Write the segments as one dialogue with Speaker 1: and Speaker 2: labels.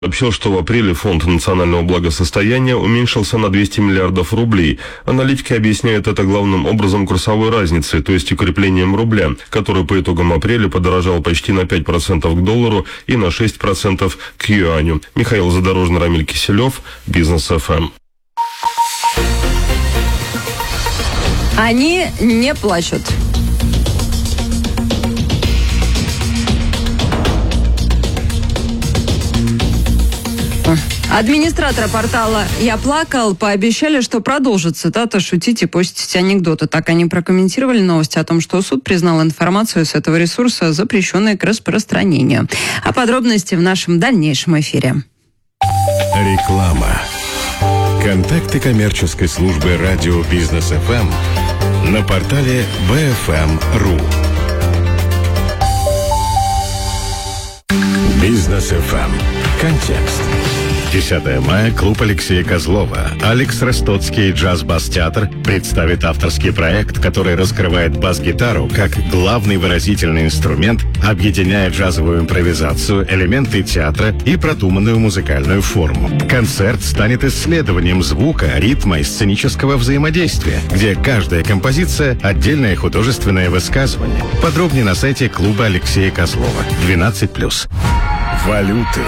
Speaker 1: Сообщил, что в апреле Фонд национального благосостояния уменьшился на 200 миллиардов рублей. Аналитики объясняют это главным образом курсовой разницей, то есть укреплением рубля, который по итогам апреля подорожал почти на 5% к доллару и на 6% к юаню. Михаил Задорожный, Рамиль Киселев, Бизнес ФМ.
Speaker 2: Они не плачут. Администратора портала «Я плакал» пообещали, что продолжат, цитата, шутить и постить анекдоты. Так они прокомментировали новости о том, что суд признал информацию с этого ресурса запрещенной к распространению. А подробности в нашем дальнейшем эфире.
Speaker 3: Реклама. Контакты коммерческой службы радио Бизнес ФМ на портале bfm.ru. Бизнес ФМ. Контекст. 10 мая клуб Алексея Козлова «Алекс Ростоцкий джаз-бас-театр» представит авторский проект, который раскрывает бас-гитару как главный выразительный инструмент, объединяя джазовую импровизацию, элементы театра и продуманную музыкальную форму. Концерт станет исследованием звука, ритма и сценического взаимодействия, где каждая композиция – отдельное художественное высказывание. Подробнее на сайте клуба Алексея Козлова. 12+. Валюты.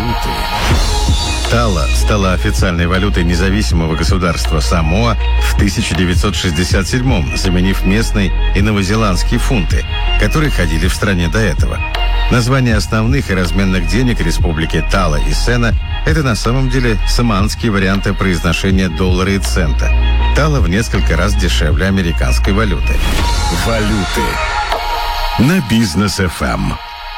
Speaker 3: Тала стала официальной валютой независимого государства Самоа в 1967-м, заменив местные и новозеландские фунты, которые ходили в стране до этого. Названия основных и разменных денег республики Тала и Сена – это на самом деле самоанские варианты произношения доллара и цента. Тала в несколько раз дешевле американской валюты. Валюты на Бизнес ФМ.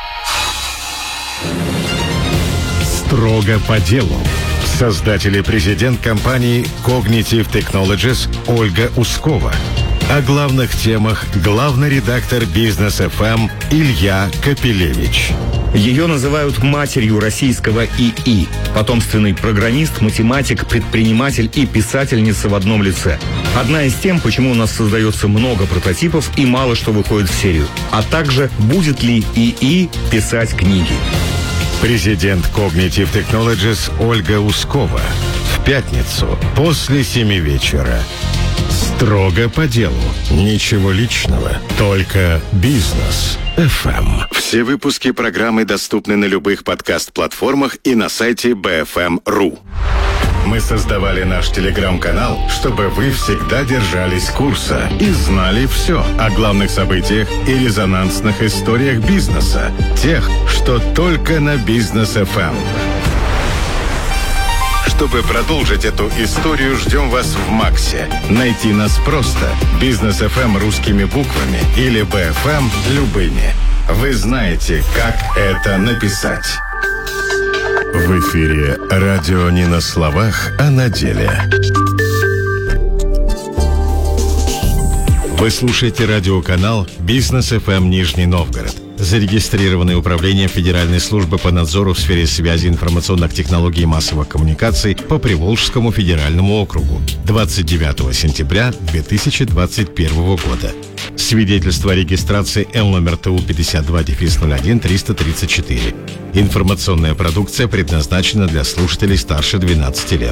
Speaker 3: Строго по делу. Создатель и президент компании Cognitive Technologies Ольга Ускова. О главных темах главный редактор Бизнес ФМ Илья Капелевич.
Speaker 4: Ее называют матерью российского ИИ. Потомственный программист, математик, предприниматель и писательница в одном лице. Одна из тем, почему у нас создается много прототипов и мало что выходит в серию. А также, будет ли ИИ писать книги.
Speaker 3: Президент Cognitive Technologies Ольга Ускова. В пятницу после 7 вечера. Строго по делу. Ничего личного. Только Бизнес ФМ. Все выпуски программы доступны на любых подкаст-платформах и на сайте bfm.ru. Мы создавали наш телеграм-канал, чтобы вы всегда держались курса и знали все о главных событиях и резонансных историях бизнеса. Тех, что только на Бизнес ФМ. Чтобы продолжить эту историю, ждем вас в Максе. Найти нас просто. Бизнес ФМ русскими буквами или БФМ любыми. Вы знаете, как это написать. В эфире радио не на словах, а на деле. Вы слушаете радиоканал Бизнес ФМ Нижний Новгород, зарегистрированный Управлением Федеральной службы по надзору в сфере связи, информационных технологий и массовых коммуникаций по Приволжскому федеральному округу 29 сентября 2021 года. Свидетельство о регистрации Л номер ТУ 52-01-334. Информационная продукция предназначена для слушателей старше 12 лет.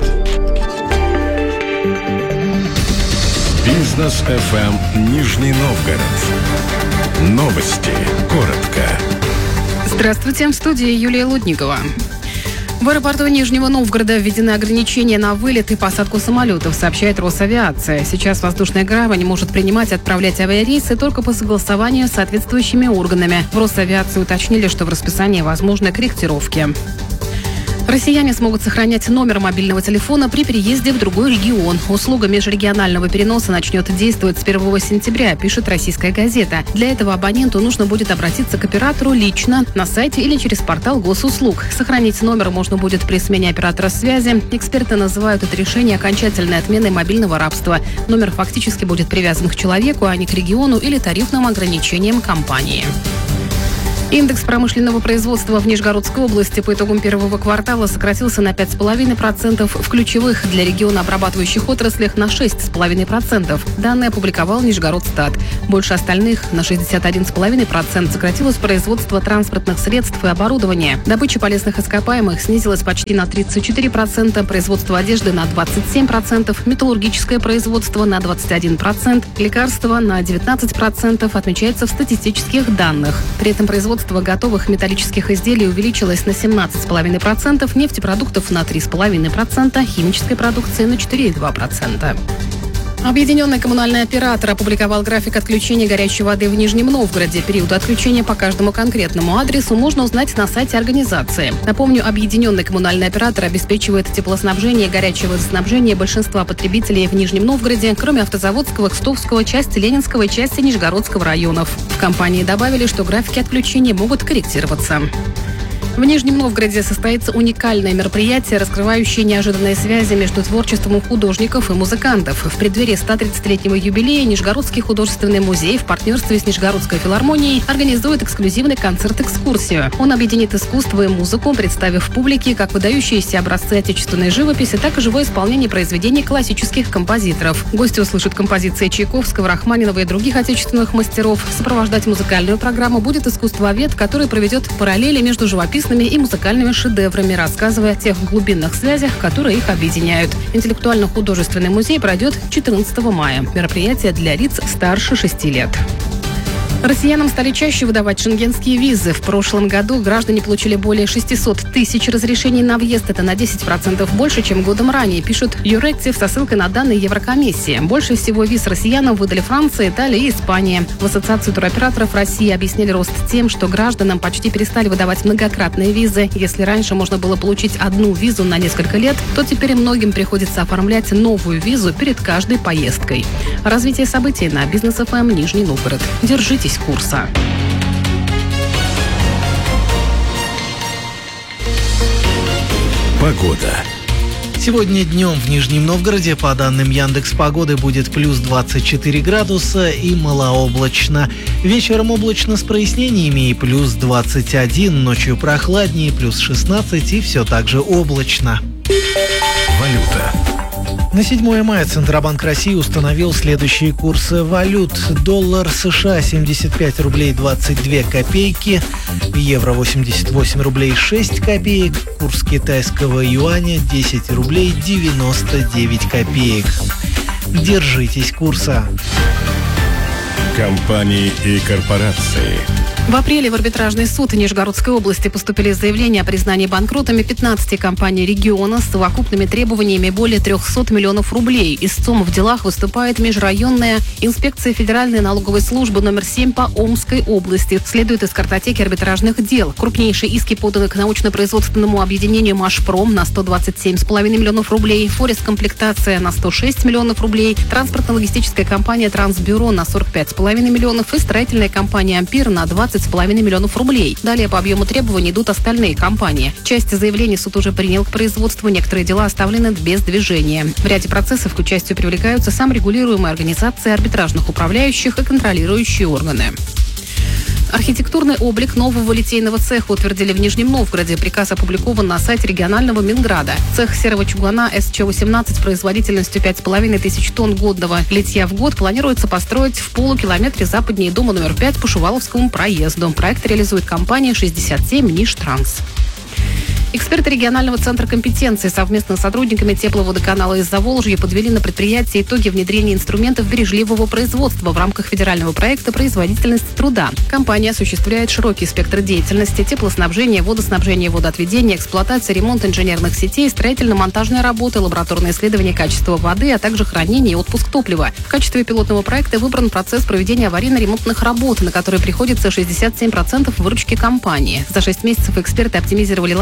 Speaker 3: Бизнес ФМ Нижний Новгород. Новости. Коротко.
Speaker 5: Здравствуйте, в студии Юлия Лудникова. В аэропорту Нижнего Новгорода введены ограничения на вылет и посадку самолетов, сообщает Росавиация. Сейчас воздушная гавань может принимать и отправлять авиарейсы только по согласованию с соответствующими органами. В Росавиации уточнили, что в расписании возможны корректировки. Россияне смогут сохранять номер мобильного телефона при переезде в другой регион. Услуга межрегионального переноса начнет действовать с 1 сентября, пишет «Российская газета». Для этого абоненту нужно будет обратиться к оператору лично на сайте или через портал госуслуг. Сохранить номер можно будет при смене оператора связи. Эксперты называют это решение окончательной отменой мобильного рабства. Номер фактически будет привязан к человеку, а не к региону или тарифным ограничениям компании. Индекс промышленного производства в Нижегородской области по итогам первого квартала сократился на 5,5%, в ключевых для региона обрабатывающих отраслях на 6,5%. Данные опубликовал Нижегородстат. Больше остальных, на 61,5%, сократилось производство транспортных средств и оборудования. Добыча полезных ископаемых снизилась почти на 34%, производство одежды на 27%, металлургическое производство на 21%, лекарства на 19%, отмечается в статистических данных. При этом производство готовых металлических изделий увеличилось на 17,5%, нефтепродуктов на 3,5%, химической продукции на 4,2%. Объединенный коммунальный оператор опубликовал график отключения горячей воды в Нижнем Новгороде. Период отключения по каждому конкретному адресу можно узнать на сайте организации. Напомню, объединенный коммунальный оператор обеспечивает теплоснабжение и горячее водоснабжение большинства потребителей в Нижнем Новгороде, кроме Автозаводского, Кстовского, части Ленинского и части Нижегородского районов. В компании добавили, что графики отключения могут корректироваться. В Нижнем Новгороде состоится уникальное мероприятие, раскрывающее неожиданные связи между творчеством художников и музыкантов. В преддверии 130-летнего юбилея Нижегородский художественный музей в партнерстве с Нижегородской филармонией организует эксклюзивный концерт-экскурсию. Он объединит искусство и музыку, представив публике как выдающиеся образцы отечественной живописи, так и живое исполнение произведений классических композиторов. Гости услышат композиции Чайковского, Рахманинова и других отечественных мастеров. Сопровождать музыкальную программу будет искусствовед, который проведет параллели между живописными и музыкальными шедеврами, рассказывая о тех глубинных связях, которые их объединяют. Интеллектуально-художественный музей пройдет 14 мая. Мероприятие для лиц старше 6 лет. Россиянам стали чаще выдавать шенгенские визы. В прошлом году граждане получили более 600 тысяч разрешений на въезд. Это на 10% больше, чем годом ранее, пишут Юректив со ссылкой на данные Еврокомиссии. Больше всего виз россиянам выдали Франция, Италия и Испания. В Ассоциации туроператоров России объяснили рост тем, что гражданам почти перестали выдавать многократные визы. Если раньше можно было получить одну визу на несколько лет, то теперь многим приходится оформлять новую визу перед каждой поездкой. Развитие событий на Бизнес ФМ Нижний Новгород. Держитесь курса.
Speaker 3: Погода.
Speaker 6: Сегодня днем в Нижнем Новгороде, по данным Яндекс.Погоды, будет плюс 24 градуса и малооблачно. Вечером облачно с прояснениями и плюс 21, ночью прохладнее, плюс 16 и все так же облачно.
Speaker 3: Валюта.
Speaker 6: На 7 мая Центробанк России установил следующие курсы валют. Доллар США 75 рублей 22 копейки, евро 88 рублей 6 копеек, курс китайского юаня 10 рублей 99 копеек. Держитесь курса.
Speaker 3: Компании и корпорации.
Speaker 5: В апреле в арбитражный суд Нижегородской области поступили заявления о признании банкротами 15 компаний региона с совокупными требованиями более 300 миллионов рублей. Истцом в делах выступает межрайонная инспекция Федеральной налоговой службы номер 7 по Омской области. Следует из картотеки арбитражных дел. Крупнейшие иски поданы к научно-производственному объединению «Машпром» на 127,5 миллионов рублей, «Форест Комплектация» на 106 миллионов рублей, транспортно-логистическая компания «Трансбюро» на 45,5 миллионов и строительная компания «Ампир» на 20,5 миллионов рублей. Далее по объему требований идут остальные компании. Часть заявлений суд уже принял к производству, некоторые дела оставлены без движения. В ряде процессов к участию привлекаются саморегулируемые организации арбитражных управляющих и контролирующие органы. Архитектурный облик нового литейного цеха утвердили в Нижнем Новгороде. Приказ опубликован на сайте регионального Минграда. Цех серого чугуна СЧ-18 производительностью 5500 тонн годного литья в год планируется построить в полукилометре западнее дома номер 5 по Шуваловскому проезду. Проект реализует компания 67 «Нижтранс». Эксперты регионального центра компетенции совместно с сотрудниками тепловодоканала из Заволжья подвели на предприятии итоги внедрения инструментов бережливого производства в рамках федерального проекта «Производительность труда». Компания осуществляет широкий спектр деятельности: теплоснабжение, водоснабжение, водоотведение, эксплуатация, ремонт инженерных сетей, строительно-монтажные работы, лабораторные исследования качества воды, а также хранение и отпуск топлива. В качестве пилотного проекта выбран процесс проведения аварийно-ремонтных работ, на которые приходится 67% выручки компании. За 6 месяцев эксперты оптимизировали логистику,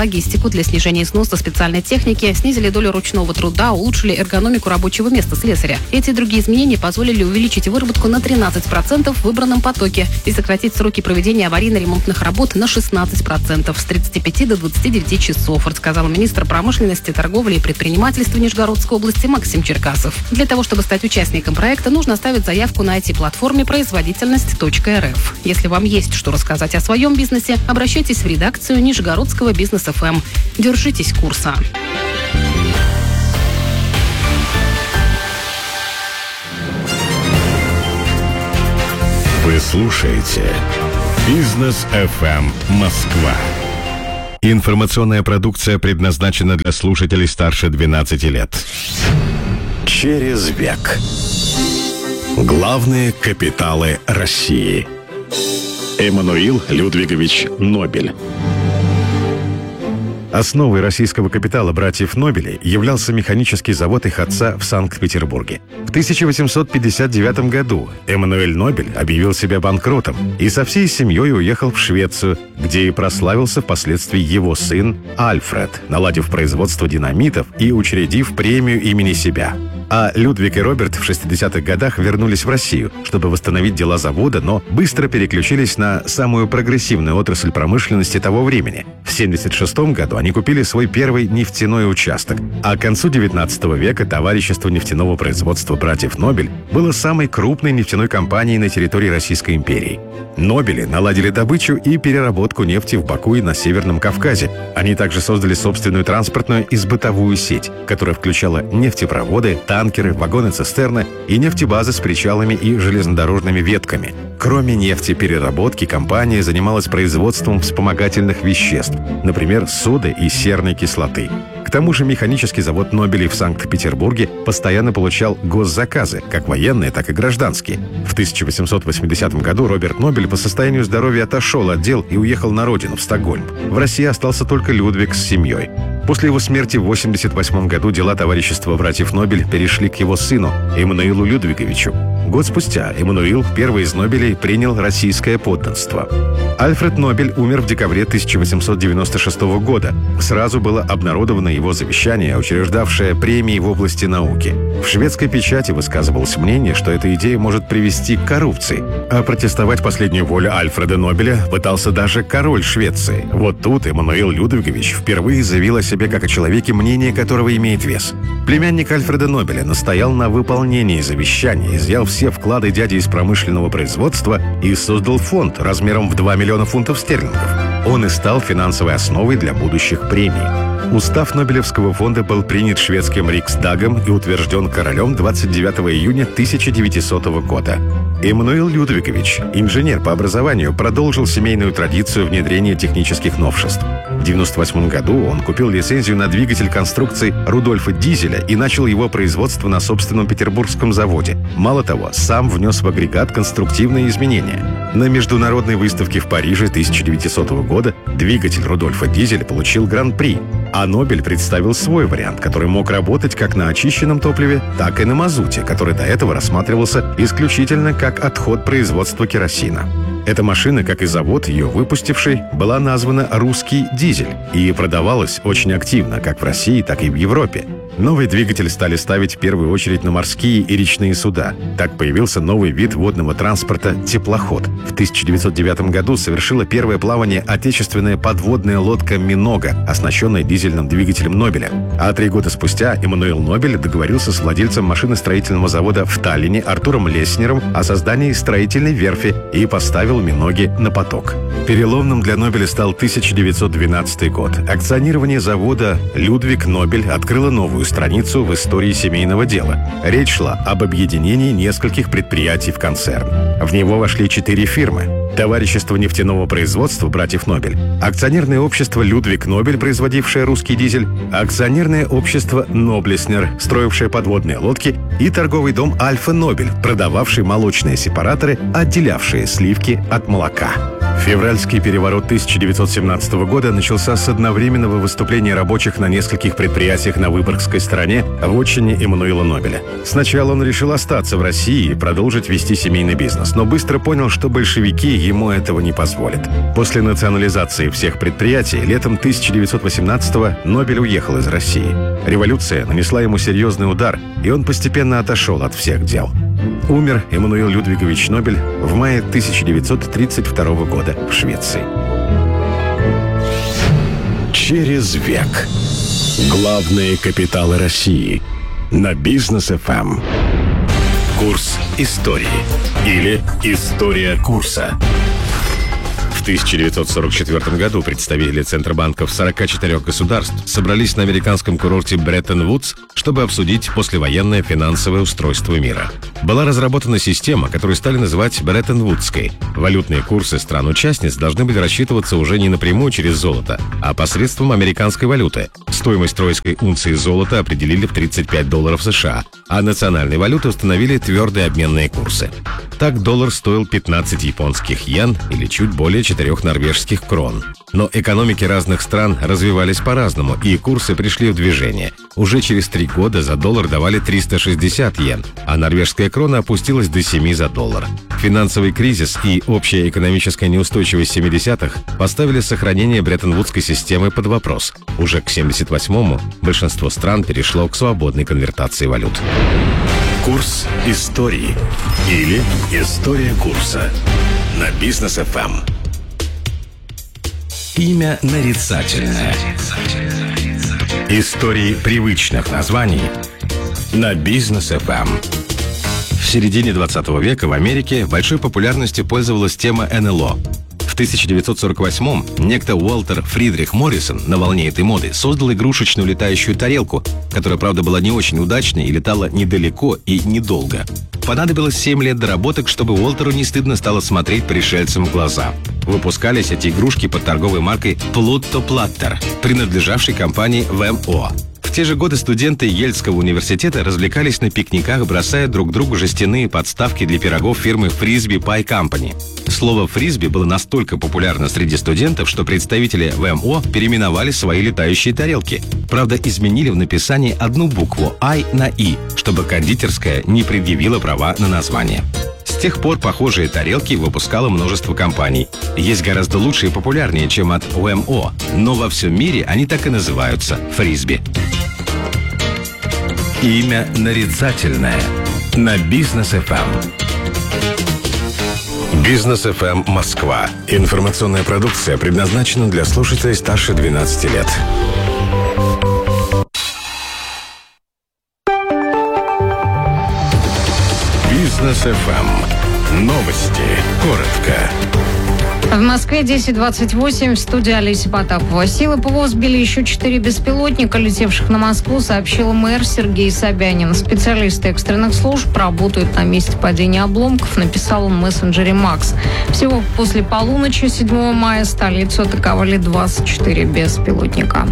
Speaker 5: технику для снижения износа специальной техники, снизили долю ручного труда, улучшили эргономику рабочего места слесаря. Эти и другие изменения позволили увеличить выработку на 13% в выбранном потоке и сократить сроки проведения аварийно-ремонтных работ на 16% с 35 до 29 часов, рассказал министр промышленности, торговли и предпринимательства Нижегородской области Максим Черкасов. Для того, чтобы стать участником проекта, нужно оставить заявку на IT-платформе производительность.рф. Если вам есть что рассказать о своем бизнесе, обращайтесь в редакцию Нижегородского бизнес ФМ. Держитесь курса.
Speaker 3: Вы слушаете «Бизнес FM Москва». Информационная продукция предназначена для слушателей старше 12 лет. Через век. Главные капиталы России. Эммануил Людвигович Нобель. Основой российского капитала братьев Нобелей являлся механический завод их отца в Санкт-Петербурге. В 1859 году Эммануэль Нобель объявил себя банкротом и со всей семьей уехал в Швецию, где и прославился впоследствии его сын Альфред, наладив производство динамитов и учредив премию имени себя. А Людвиг и Роберт в 60-х годах вернулись в Россию, чтобы восстановить дела завода, но быстро переключились на самую прогрессивную отрасль промышленности того времени. В 1976 году они купили свой первый нефтяной участок, а к концу 19 века товарищество нефтяного производства братьев Нобель было самой крупной нефтяной компанией на территории Российской империи. Нобели наладили добычу и переработку нефти в Баку и на Северном Кавказе. Они также создали собственную транспортную и бытовую сеть, которая включала нефтепроводы, танкеры, вагоны-цистерны и нефтебазы с причалами и железнодорожными ветками. Кроме нефтепереработки, компания занималась производством вспомогательных веществ, например, соды и серной кислоты. К тому же механический завод Нобелей в Санкт-Петербурге постоянно получал госзаказы, как военные, так и гражданские. В 1880 году Роберт Нобель по состоянию здоровья отошел от дел и уехал на родину, в Стокгольм. В России остался только Людвиг с семьей. После его смерти в 1988 году дела товарищества братьев Нобель перешли к его сыну, Эммануилу Людвиговичу. Год спустя Эммануил, первый из Нобелей, принял российское подданство. Альфред Нобель умер в декабре 1896 года. Сразу было обнародовано его завещание, учреждавшее премии в области науки. В шведской печати высказывалось мнение, что эта идея может привести к коррупции. А протестовать последнюю волю Альфреда Нобеля пытался даже король Швеции. Вот тут Эммануил Людвигович впервые заявил о себе как о человеке, мнение которого имеет вес. Племянник Альфреда Нобеля настоял на выполнении завещания, изъял все вклады дяди из промышленного производства и создал фонд размером в 2 миллиона фунтов стерлингов. Он и стал финансовой основой для будущих премий. Устав Нобелевского фонда был принят шведским Риксдагом и утвержден королем 29 июня 1900 года. Эммануил Людвигович, инженер по образованию, продолжил семейную традицию внедрения технических новшеств. В 1998 году он купил лицензию на двигатель конструкции Рудольфа Дизеля и начал его производство на собственном петербургском заводе. Мало того, сам внес в агрегат конструктивные изменения. На международной выставке в Париже 1900 года двигатель Рудольфа Дизеля получил гран-при, а Нобель представил свой вариант, который мог работать как на очищенном топливе, так и на мазуте, который до этого рассматривался исключительно как отход производства керосина. Эта машина, как и завод, ее выпустивший, была названа «Русский дизель» и продавалась очень активно как в России, так и в Европе. Новый двигатель стали ставить в первую очередь на морские и речные суда. Так появился новый вид водного транспорта – теплоход. В 1909 году совершила первое плавание отечественная подводная лодка «Минога», оснащенная дизельным двигателем Нобеля. А 3 года спустя Эммануил Нобель договорился с владельцем машиностроительного завода в Таллине Артуром Леснером о создании строительной верфи и поставил «Миноги» на поток. Переломным для Нобеля стал 1912 год. Акционирование завода «Людвиг Нобель» открыло новую страницу в истории семейного дела. Речь шла об объединении нескольких предприятий в концерн. В него вошли 4 фирмы. Товарищество нефтяного производства братьев Нобель, акционерное общество «Людвиг Нобель», производившее русский дизель, акционерное общество «Ноблеснер», строившее подводные лодки, и торговый дом «Альфа Нобель», продававший молочные сепараторы, отделявшие сливки от молока. Февральский переворот 1917 года начался с одновременного выступления рабочих на нескольких предприятиях на Выборгской стороне в вотчине Эммануила Нобеля. Сначала он решил остаться в России и продолжить вести семейный бизнес, но быстро понял, что большевики ему этого не позволят. После национализации всех предприятий летом 1918-го Нобель уехал из России. Революция нанесла ему серьезный удар, и он постепенно отошел от всех дел. Умер Эммануил Людвигович Нобель в мае 1932 года в Швеции. Через век. Главные капиталы России. На Бизнес ФМ. Курс истории. Или история курса. В 1944 году представители центробанков 44 государств собрались на американском курорте Бреттон-Вудс, чтобы обсудить послевоенное финансовое устройство мира. Была разработана система, которую стали называть Бреттон-Вудской. Валютные курсы стран-участниц должны были рассчитываться уже не напрямую через золото, а посредством американской валюты. Стоимость тройской унции золота определили в $35 США, а национальной валюты установили твердые обменные курсы. Так доллар стоил 15 японских йен или чуть более 4 норвежских крон. Но экономики разных стран развивались по-разному, и курсы пришли в движение. Уже через 3 года за доллар давали 360 йен, а норвежская крона опустилась до 7 за доллар. Финансовый кризис и общая экономическая неустойчивость 70-х поставили сохранение Бреттон-Вудской системы под вопрос. Уже к 78-му большинство стран перешло к свободной конвертации валют. Курс истории. Или история курса. На Бизнес ФМ. Имя нарицательное. Истории привычных названий на Бизнес ФМ. В середине 20 века в Америке большой популярностью пользовалась тема НЛО. В 1948-м некто Уолтер Фридрих Моррисон на волне этой моды создал игрушечную летающую тарелку, которая, правда, была не очень удачной и летала недалеко и недолго. Понадобилось 7 лет доработок, чтобы Уолтеру не стыдно стало смотреть пришельцам в глаза. Выпускались эти игрушки под торговой маркой Pluto Platter, принадлежавшей компании ВМО. В те же годы студенты Ельского университета развлекались на пикниках, бросая друг другу жестяные подставки для пирогов фирмы Frisbee Pie Company. Слово «фрисби» было настолько популярно среди студентов, что представители ВМО переименовали свои летающие тарелки. Правда, изменили в написании одну букву «I» на «И», чтобы кондитерская не предъявила права на название. С тех пор похожие тарелки выпускало множество компаний. Есть гораздо лучше и популярнее, чем от ВМО, но во всем мире они так и называются – фрисби. Имя нарицательное на Бизнес ФМ. Бизнес ФМ Москва. Информационная продукция предназначена для слушателей старше 12 лет. Бизнес ФМ. Новости. Коротко.
Speaker 5: В Москве 10:28, в студии Олеся Потапова. Силы ПВО сбили еще 4 беспилотника, летевших на Москву, сообщил мэр Сергей Собянин. Специалисты экстренных служб работают на месте падения обломков, написал он в мессенджере Макс. Всего после полуночи 7 мая столицу атаковали 24 беспилотника.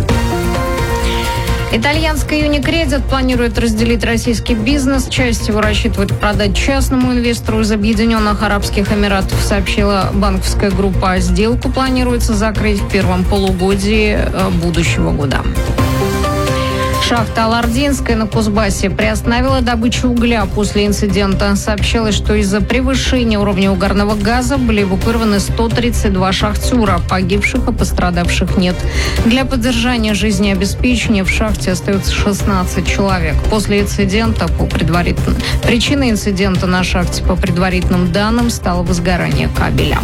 Speaker 5: Итальянская Unicredit планирует разделить российский бизнес. Часть его рассчитывает продать частному инвестору из Объединенных Арабских Эмиратов, сообщила банковская группа. Сделку планируется закрыть в первом полугодии будущего года. Шахта Алардинская на Кузбассе приостановила добычу угля после инцидента. Сообщалось, что из-за превышения уровня угарного газа были эвакуированы 132 шахтера. Погибших и пострадавших нет. Для поддержания жизнеобеспечения в шахте остается 16 человек. После инцидента причиной инцидента на шахте по предварительным данным стало возгорание кабеля.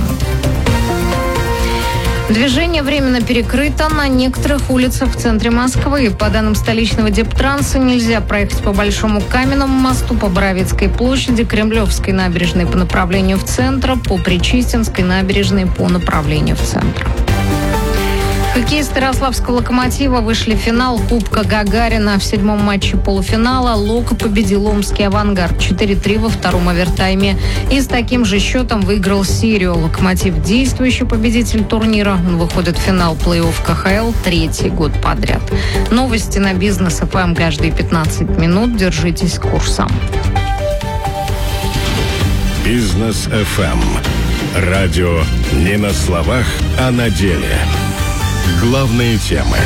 Speaker 5: Движение временно перекрыто на некоторых улицах в центре Москвы. По данным столичного Дептранса, нельзя проехать по Большому Каменному мосту, по Боровицкой площади, Кремлевской набережной по направлению в центр, по Причистинской набережной по направлению в центр. Хоккеисты Ярославского «Локомотива» вышли в финал Кубка Гагарина. В 7-м матче полуфинала «Локо» победил омский «Авангард» 4-3 во втором овертайме. И с таким же счетом выиграл серию. «Локомотив» – действующий победитель турнира. Он выходит в финал плей-офф КХЛ 3-й год подряд. Новости на Бизнес ФМ каждые 15 минут. Держитесь курса.
Speaker 3: Бизнес ФМ. Радио не на словах, а на деле. Главные темы.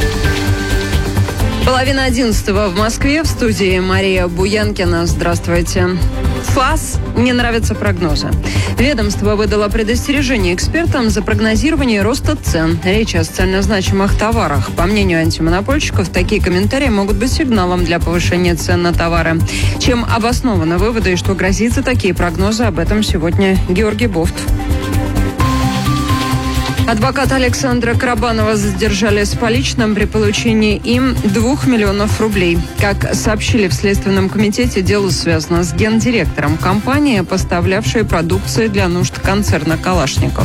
Speaker 2: 10:30 в Москве. В студии Мария Буянкина. Здравствуйте. ФАС не нравятся прогнозы. Ведомство выдало предостережение экспертам за прогнозирование роста цен. Речь о социально значимых товарах. По мнению антимонопольщиков, такие комментарии могут быть сигналом для повышения цен на товары. Чем обоснованы выводы и что грозит за такие прогнозы, об этом сегодня Георгий Бофт. Адвоката Александра Карабанова задержали с поличным при получении им 2 миллионов рублей. Как сообщили в Следственном комитете, дело связано с гендиректором компании, поставлявшей продукцию для нужд концерна «Калашников».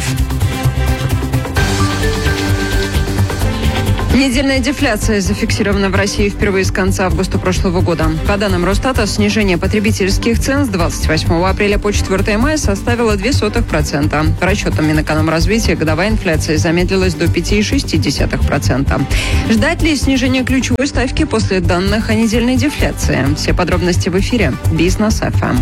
Speaker 2: Недельная дефляция зафиксирована в России впервые с конца августа прошлого года. По данным Росстата, снижение потребительских цен с 28 апреля по 4 мая составило 0,02%. По расчетам Минэкономразвития, годовая инфляция замедлилась до 5,6%. Ждать ли снижения ключевой ставки после данных о недельной дефляции? Все подробности в эфире «Бизнес ФМ».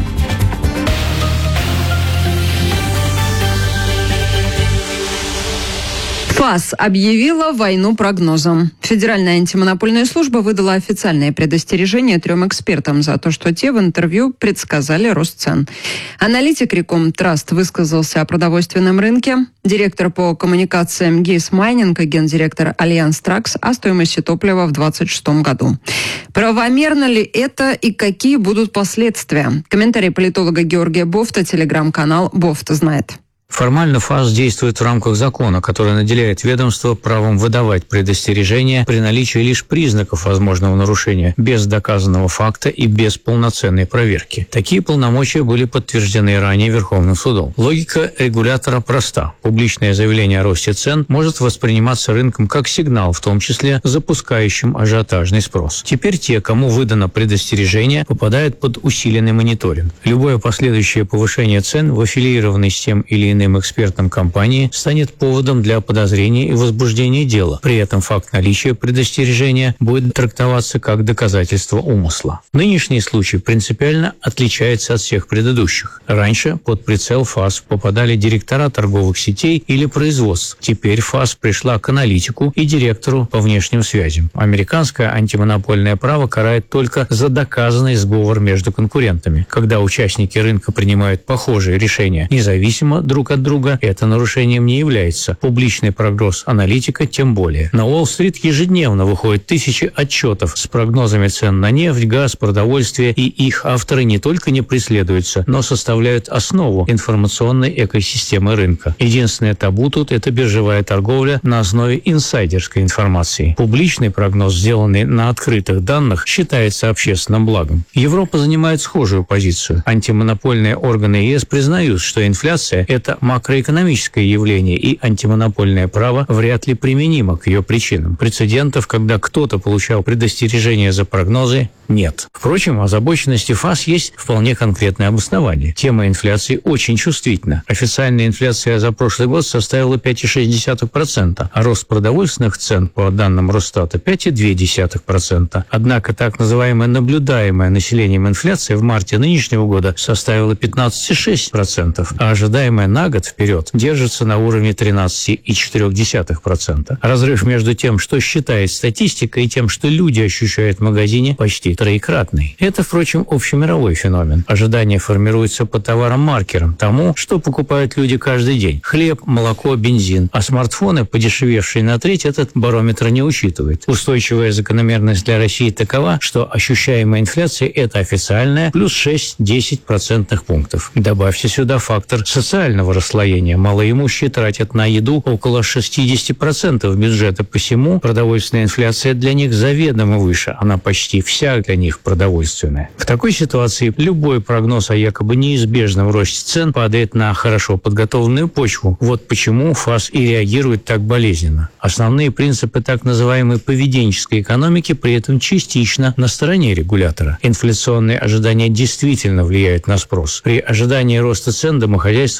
Speaker 2: ФАС объявила войну прогнозам. Федеральная антимонопольная служба выдала официальное предостережение 3 экспертам за то, что те в интервью предсказали рост цен. Аналитик Рекомтраст высказался о продовольственном рынке, директор по коммуникациям ГИС Майнинг и гендиректор Альянс Тракс о стоимости топлива в 2026 году. Правомерно ли это и какие будут последствия? Комментарий политолога Георгия Бофта, телеграм-канал «Бофт знает».
Speaker 7: Формально ФАС действует в рамках закона, который наделяет ведомство правом выдавать предостережения при наличии лишь признаков возможного нарушения, без доказанного факта и без полноценной проверки. Такие полномочия были подтверждены ранее Верховным судом. Логика регулятора проста. Публичное заявление о росте цен может восприниматься рынком как сигнал, в том числе запускающим ажиотажный спрос. Теперь те, кому выдано предостережение, попадают под усиленный мониторинг. Любое последующее повышение цен в аффилированной с тем или иным экспертам компании станет поводом для подозрения и возбуждения дела. При этом факт наличия предостережения будет трактоваться как доказательство умысла. Нынешний случай принципиально отличается от всех предыдущих. Раньше под прицел ФАС попадали директора торговых сетей или производств. Теперь ФАС пришла к аналитику и директору по внешним связям. Американское антимонопольное право карает только за доказанный сговор между конкурентами. Когда участники рынка принимают похожие решения независимо друг от друга, это нарушением не является. Публичный прогноз аналитика тем более. На Уолл-стрит ежедневно выходят тысячи отчетов с прогнозами цен на нефть, газ, продовольствие, и их авторы не только не преследуются, но составляют основу информационной экосистемы рынка. Единственное табу тут – это биржевая торговля на основе инсайдерской информации. Публичный прогноз, сделанный на открытых данных, считается общественным благом. Европа занимает схожую позицию. Антимонопольные органы ЕС признают, что инфляция – это макроэкономическое явление, и антимонопольное право вряд ли применимо к ее причинам. Прецедентов, когда кто-то получал предостережение за прогнозы, нет. Впрочем, озабоченности ФАС есть вполне конкретное обоснование. Тема инфляции очень чувствительна. Официальная инфляция за прошлый год составила 5,6%, а рост продовольственных цен, по данным Росстата, 5,2%. Однако так называемая наблюдаемая населением инфляция в марте нынешнего года составила 15,6%, а ожидаемая на год вперед держится на уровне 13,4%. Разрыв между тем, что считает статистика, и тем, что люди ощущают в магазине, почти троекратный. Это, впрочем, общемировой феномен. Ожидания формируются по товарам-маркерам, тому, что покупают люди каждый день. Хлеб, молоко, бензин. А смартфоны, подешевевшие на треть, этот барометр не учитывает. Устойчивая закономерность для России такова, что ощущаемая инфляция – это официальная плюс 6-10 процентных пунктов. Добавьте сюда фактор социального расслоения. Малоимущие тратят на еду около 60% бюджета, посему продовольственная инфляция для них заведомо выше. Она почти вся для них продовольственная. В такой ситуации любой прогноз о якобы неизбежном росте цен падает на хорошо подготовленную почву. Вот почему ФАС и реагирует так болезненно. Основные принципы так называемой поведенческой экономики при этом частично на стороне регулятора. Инфляционные ожидания действительно влияют на спрос. При ожидании роста цен домохозяйства запасаются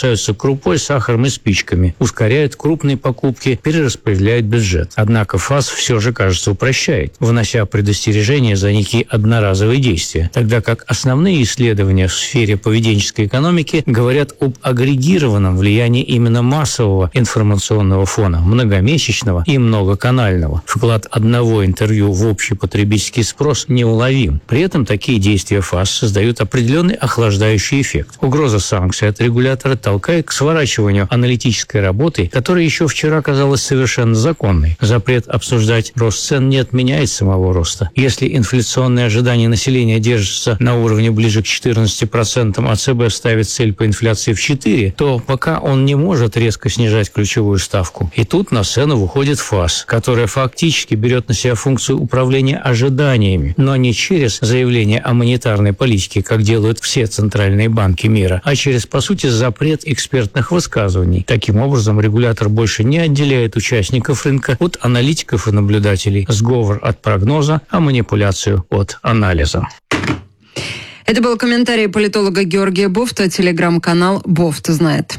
Speaker 7: запасаются крупой, сахаром и спичками, ускоряют крупные покупки, перераспределяют бюджет. Однако ФАС все же, кажется, упрощает, внося предостережения за некие одноразовые действия, тогда как основные исследования в сфере поведенческой экономики говорят об агрегированном влиянии именно массового информационного фона, многомесячного и многоканального. Вклад одного интервью в общий потребительский спрос неуловим. При этом такие действия ФАС создают определенный охлаждающий эффект. Угроза санкций от регулятора толкает к сворачиванию аналитической работы, которая еще вчера казалась совершенно законной. Запрет обсуждать рост цен не отменяет самого роста. Если инфляционные ожидания населения держатся на уровне ближе к 14%, а ЦБ ставит цель по инфляции в 4%, то пока он не может резко снижать ключевую ставку. И тут на сцену выходит ФАС, которая фактически берет на себя функцию управления ожиданиями, но не через заявление о монетарной политике, как делают все центральные банки мира, а через, по сути, запрет экспертных высказываний. Таким образом, регулятор больше не отделяет участников рынка от аналитиков и наблюдателей. Сговор от прогноза, а манипуляцию от анализа.
Speaker 2: Это был комментарий политолога Георгия Бофта, телеграм-канал «Бофт знает».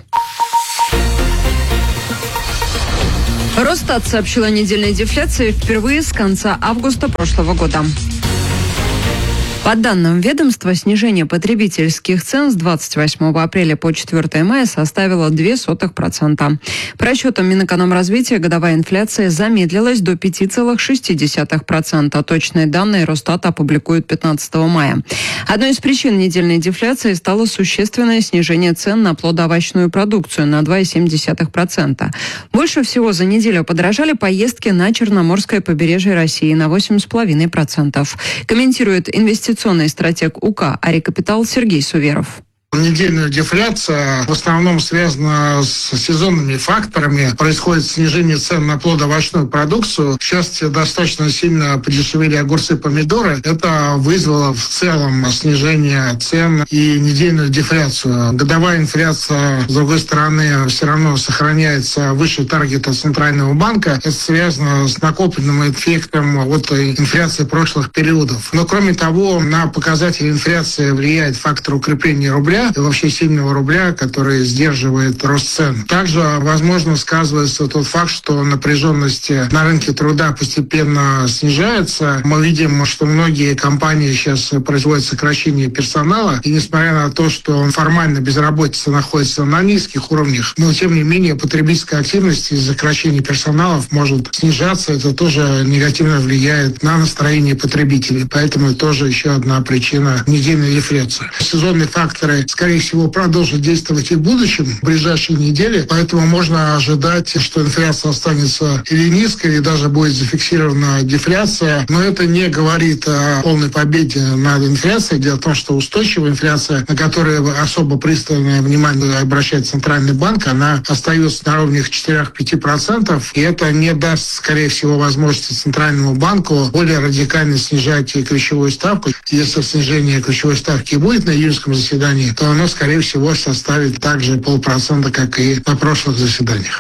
Speaker 2: Росстат сообщил о недельной дефляции впервые с конца августа прошлого года. По данным ведомства, снижение потребительских цен с 28 апреля по 4 мая составило 0,02%. По расчетам Минэкономразвития годовая инфляция замедлилась до 5,6%. Точные данные Росстат опубликует 15 мая. Одной из причин недельной дефляции стало существенное снижение цен на плодоовощную продукцию на 2,7%. Больше всего за неделю подорожали поездки на Черноморское побережье России на 8,5%. Комментирует инвестиционный стратег УК «Ари Капитал» Сергей Суверов.
Speaker 8: Недельная дефляция в основном связана с сезонными факторами. Происходит снижение цен на плодоовощную продукцию. Сейчас достаточно сильно подешевели огурцы и помидоры. Это вызвало в целом снижение цен и недельную дефляцию. Годовая инфляция, с другой стороны, все равно сохраняется выше таргета Центрального банка. Это связано с накопленным эффектом от инфляции прошлых периодов. Но кроме того, на показатели инфляции влияет фактор укрепления рубля, и вообще сильного рубля, который сдерживает рост цен. Также, возможно, сказывается тот факт, что напряженность на рынке труда постепенно снижается. Мы видим, что многие компании сейчас производят сокращение персонала, и несмотря на то, что формально безработица находится на низких уровнях, но тем не менее потребительская активность из-за сокращения персоналов может снижаться. Это тоже негативно влияет на настроение потребителей. Поэтому это тоже еще одна причина недельной дефляции. Сезонные факторы, скорее всего, продолжит действовать и в будущем, в ближайшие недели. Поэтому можно ожидать, что инфляция останется или низкой, или даже будет зафиксирована дефляция. Но это не говорит о полной победе над инфляцией. Дело в том, что устойчивая инфляция, на которую особо пристальное внимание обращает Центральный банк, она остается на уровне 4-5%. И это не даст, скорее всего, возможности Центральному банку более радикально снижать ключевую ставку. Если снижение ключевой ставки будет на июньском заседании, то оно, скорее всего, составит также 0,5%, как и на прошлых заседаниях.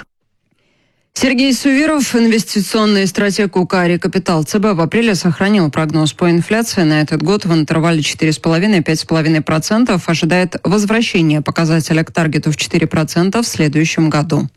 Speaker 2: Сергей Суверов, инвестиционный стратег УК «Ари Капитал». ЦБ в апреле сохранил прогноз по инфляции на этот год в интервале 4,5-5,5%. Ожидает возвращения показателя к таргету в 4% в следующем году.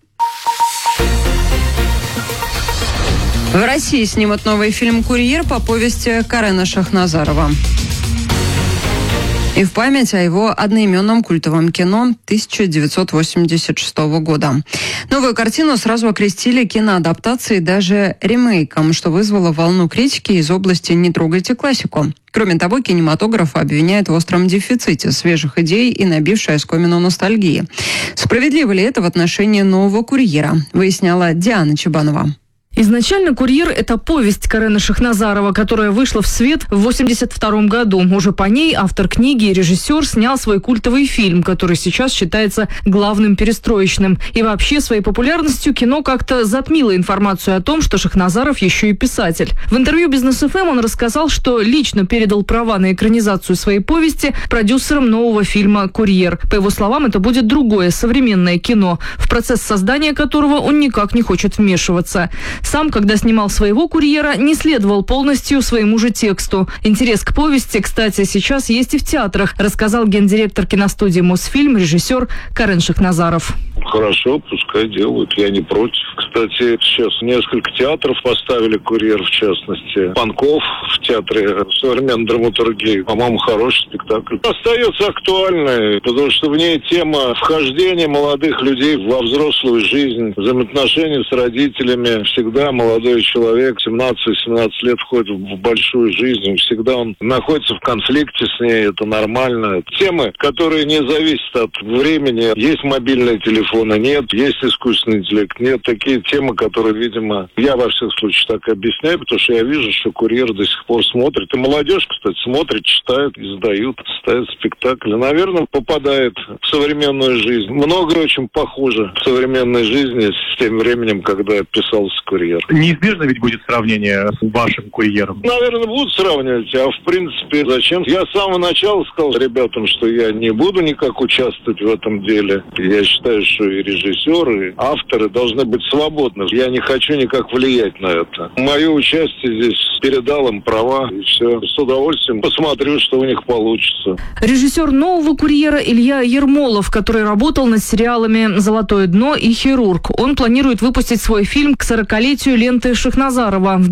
Speaker 2: В России снимут новый фильм «Курьер» по повести Карена Шахназарова. И в память о его одноименном культовом кино 1986 года. Новую картину сразу окрестили киноадаптацией, даже ремейком, что вызвало волну критики из области «не трогайте классику». Кроме того, кинематограф обвиняют в остром дефиците свежих идей и набившей оскомину ностальгии. Справедливо ли это в отношении нового «Курьера», выясняла Диана Чебанова.
Speaker 9: Изначально «Курьер» — это повесть Карена Шахназарова, которая вышла в свет в 1982 году. Уже по ней автор книги и режиссер снял свой культовый фильм, который сейчас считается главным перестроечным. И вообще своей популярностью кино как-то затмило информацию о том, что Шахназаров еще и писатель. В интервью «Бизнес ФМ» он рассказал, что лично передал права на экранизацию своей повести продюсерам нового фильма «Курьер». По его словам, это будет другое современное кино, в процесс создания которого он никак не хочет вмешиваться. Сам, когда снимал своего курьера, не следовал полностью своему же тексту. Интерес к повести, кстати, сейчас есть и в театрах, рассказал гендиректор киностудии «Мосфильм», режиссер Карен Шахназаров.
Speaker 10: Хорошо, пускай делают, я не против. Кстати, сейчас несколько театров поставили «Курьер», в частности. Панков в театре современной драматургии. По-моему, хороший спектакль. Остается актуальной, потому что в ней тема вхождения молодых людей во взрослую жизнь, взаимоотношения с родителями. Всегда молодой человек, 17-18 лет, входит в большую жизнь. Всегда он находится в конфликте с ней, это нормально. Темы, которые не зависят от времени. Есть мобильные телефоны, нет. Есть искусственный интеллект, нет. Такие темы, которые, видимо, я во всех случаях так объясняю, потому что я вижу, что «Курьер» до сих пор смотрит. И молодежь, кстати, смотрит, читает, издают, ставят спектакли. Наверное, попадает в современную жизнь. Многое очень похоже в современной жизни с тем временем, когда писался «Курьер».
Speaker 11: Неизбежно ведь будет сравнение с вашим «Курьером».
Speaker 10: Наверное, будут сравнивать, а в принципе зачем? Я с самого начала сказал ребятам, что я не буду никак участвовать в этом деле. Я считаю, что и режиссеры, и авторы должны быть свободны. Я не хочу никак влиять на это. Мое участие здесь передал им права, и все. С удовольствием посмотрю, что у них получится.
Speaker 9: Режиссер нового «Курьера» Илья Ермолов, который работал над сериалами «Золотое дно» и «Хирург». Он планирует выпустить свой фильм к 40-летию ленты Шахназарова в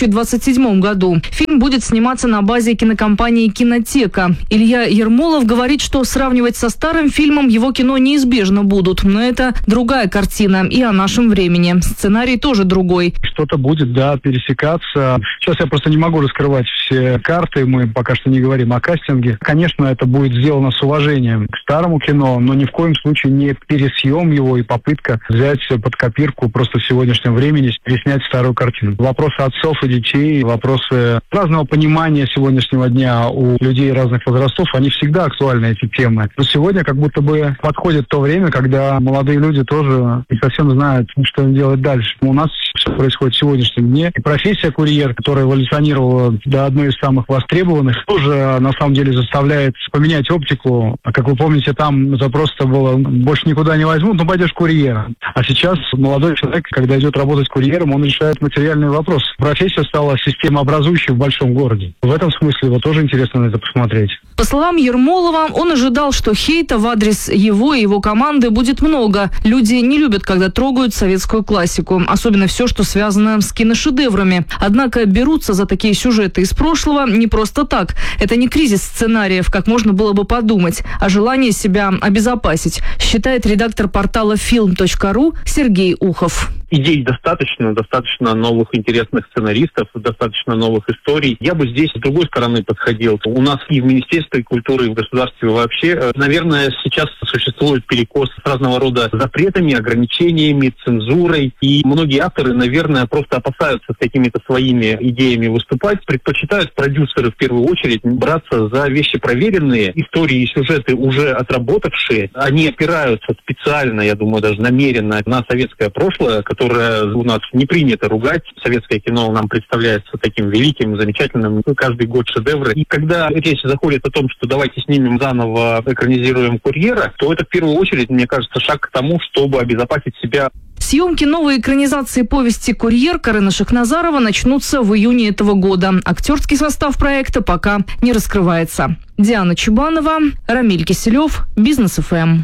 Speaker 9: 2027 году. Фильм будет сниматься на базе кинокомпании «Кинотека». Илья Ермолов говорит, что сравнивать со старым фильмом его кино неизбежно будут, но это другая картина и о нашем времени. Сценарий тоже другой.
Speaker 11: Что-то будет, да, пересекаться. Сейчас я просто не могу раскрывать все карты, мы пока что не говорим о кастинге. Конечно, это будет сделано с уважением к старому кино, но ни в коем случае не пересъем его и попытка взять под копирку просто в сегодняшнем времени, переснять старую картину. Вопросы отцов и детей, вопросы разного понимания сегодняшнего дня у людей разных возрастов, они всегда актуальны, эти темы. Но сегодня как будто бы подходит то время, когда молодые люди тоже не совсем знают, что им делать дальше. У нас все происходит в сегодняшнем дне. И профессия «Курьер», которая эволюционировала до одной из самых востребованных, тоже на самом деле заставляет поменять оптику. А как вы помните, там это просто было «больше никуда не возьмут, но пойдешь курьером». А сейчас молодой человек, когда идет работать курьером, он решает материальный вопрос. Профессия стала системообразующей в большом городе. В этом смысле вот тоже интересно на это посмотреть.
Speaker 9: По словам Ермолова, он ожидал, что хейта в адрес его и его команды будет много. Люди не любят, когда трогают советскую классику, особенно все, что связано с киношедеврами. Однако берутся за такие сюжеты из прошлого не просто так. Это не кризис сценариев, как можно было бы подумать, а желание себя обезопасить, считает редактор портала film.ru Сергей Ухов.
Speaker 12: Идей достаточно новых интересных сценаристов, достаточно новых историй. Я бы здесь с другой стороны подходил. У нас и в Министерстве культуры, и в государстве вообще, наверное, сейчас существует перекос с разного рода запретами, ограничениями, цензурой. И многие авторы, наверное, просто опасаются с какими-то своими идеями выступать. Предпочитают продюсеры в первую очередь браться за вещи проверенные, истории и сюжеты уже отработавшие. Они опираются специально, я думаю, даже намеренно на советское прошлое, которое у нас не принято ругать. Советское кино нам представляется таким великим, замечательным, каждый год шедевры. И когда речь заходит о том, что давайте снимем заново, экранизируем «Курьера», то это в первую очередь, мне кажется, шаг к тому, чтобы обезопасить себя.
Speaker 9: Съемки новой экранизации повести «Курьер» Карена Шахназарова начнутся в июне этого года. Актерский состав проекта пока не раскрывается. Диана Чубанова, Рамиль Киселев, Бизнес ФМ.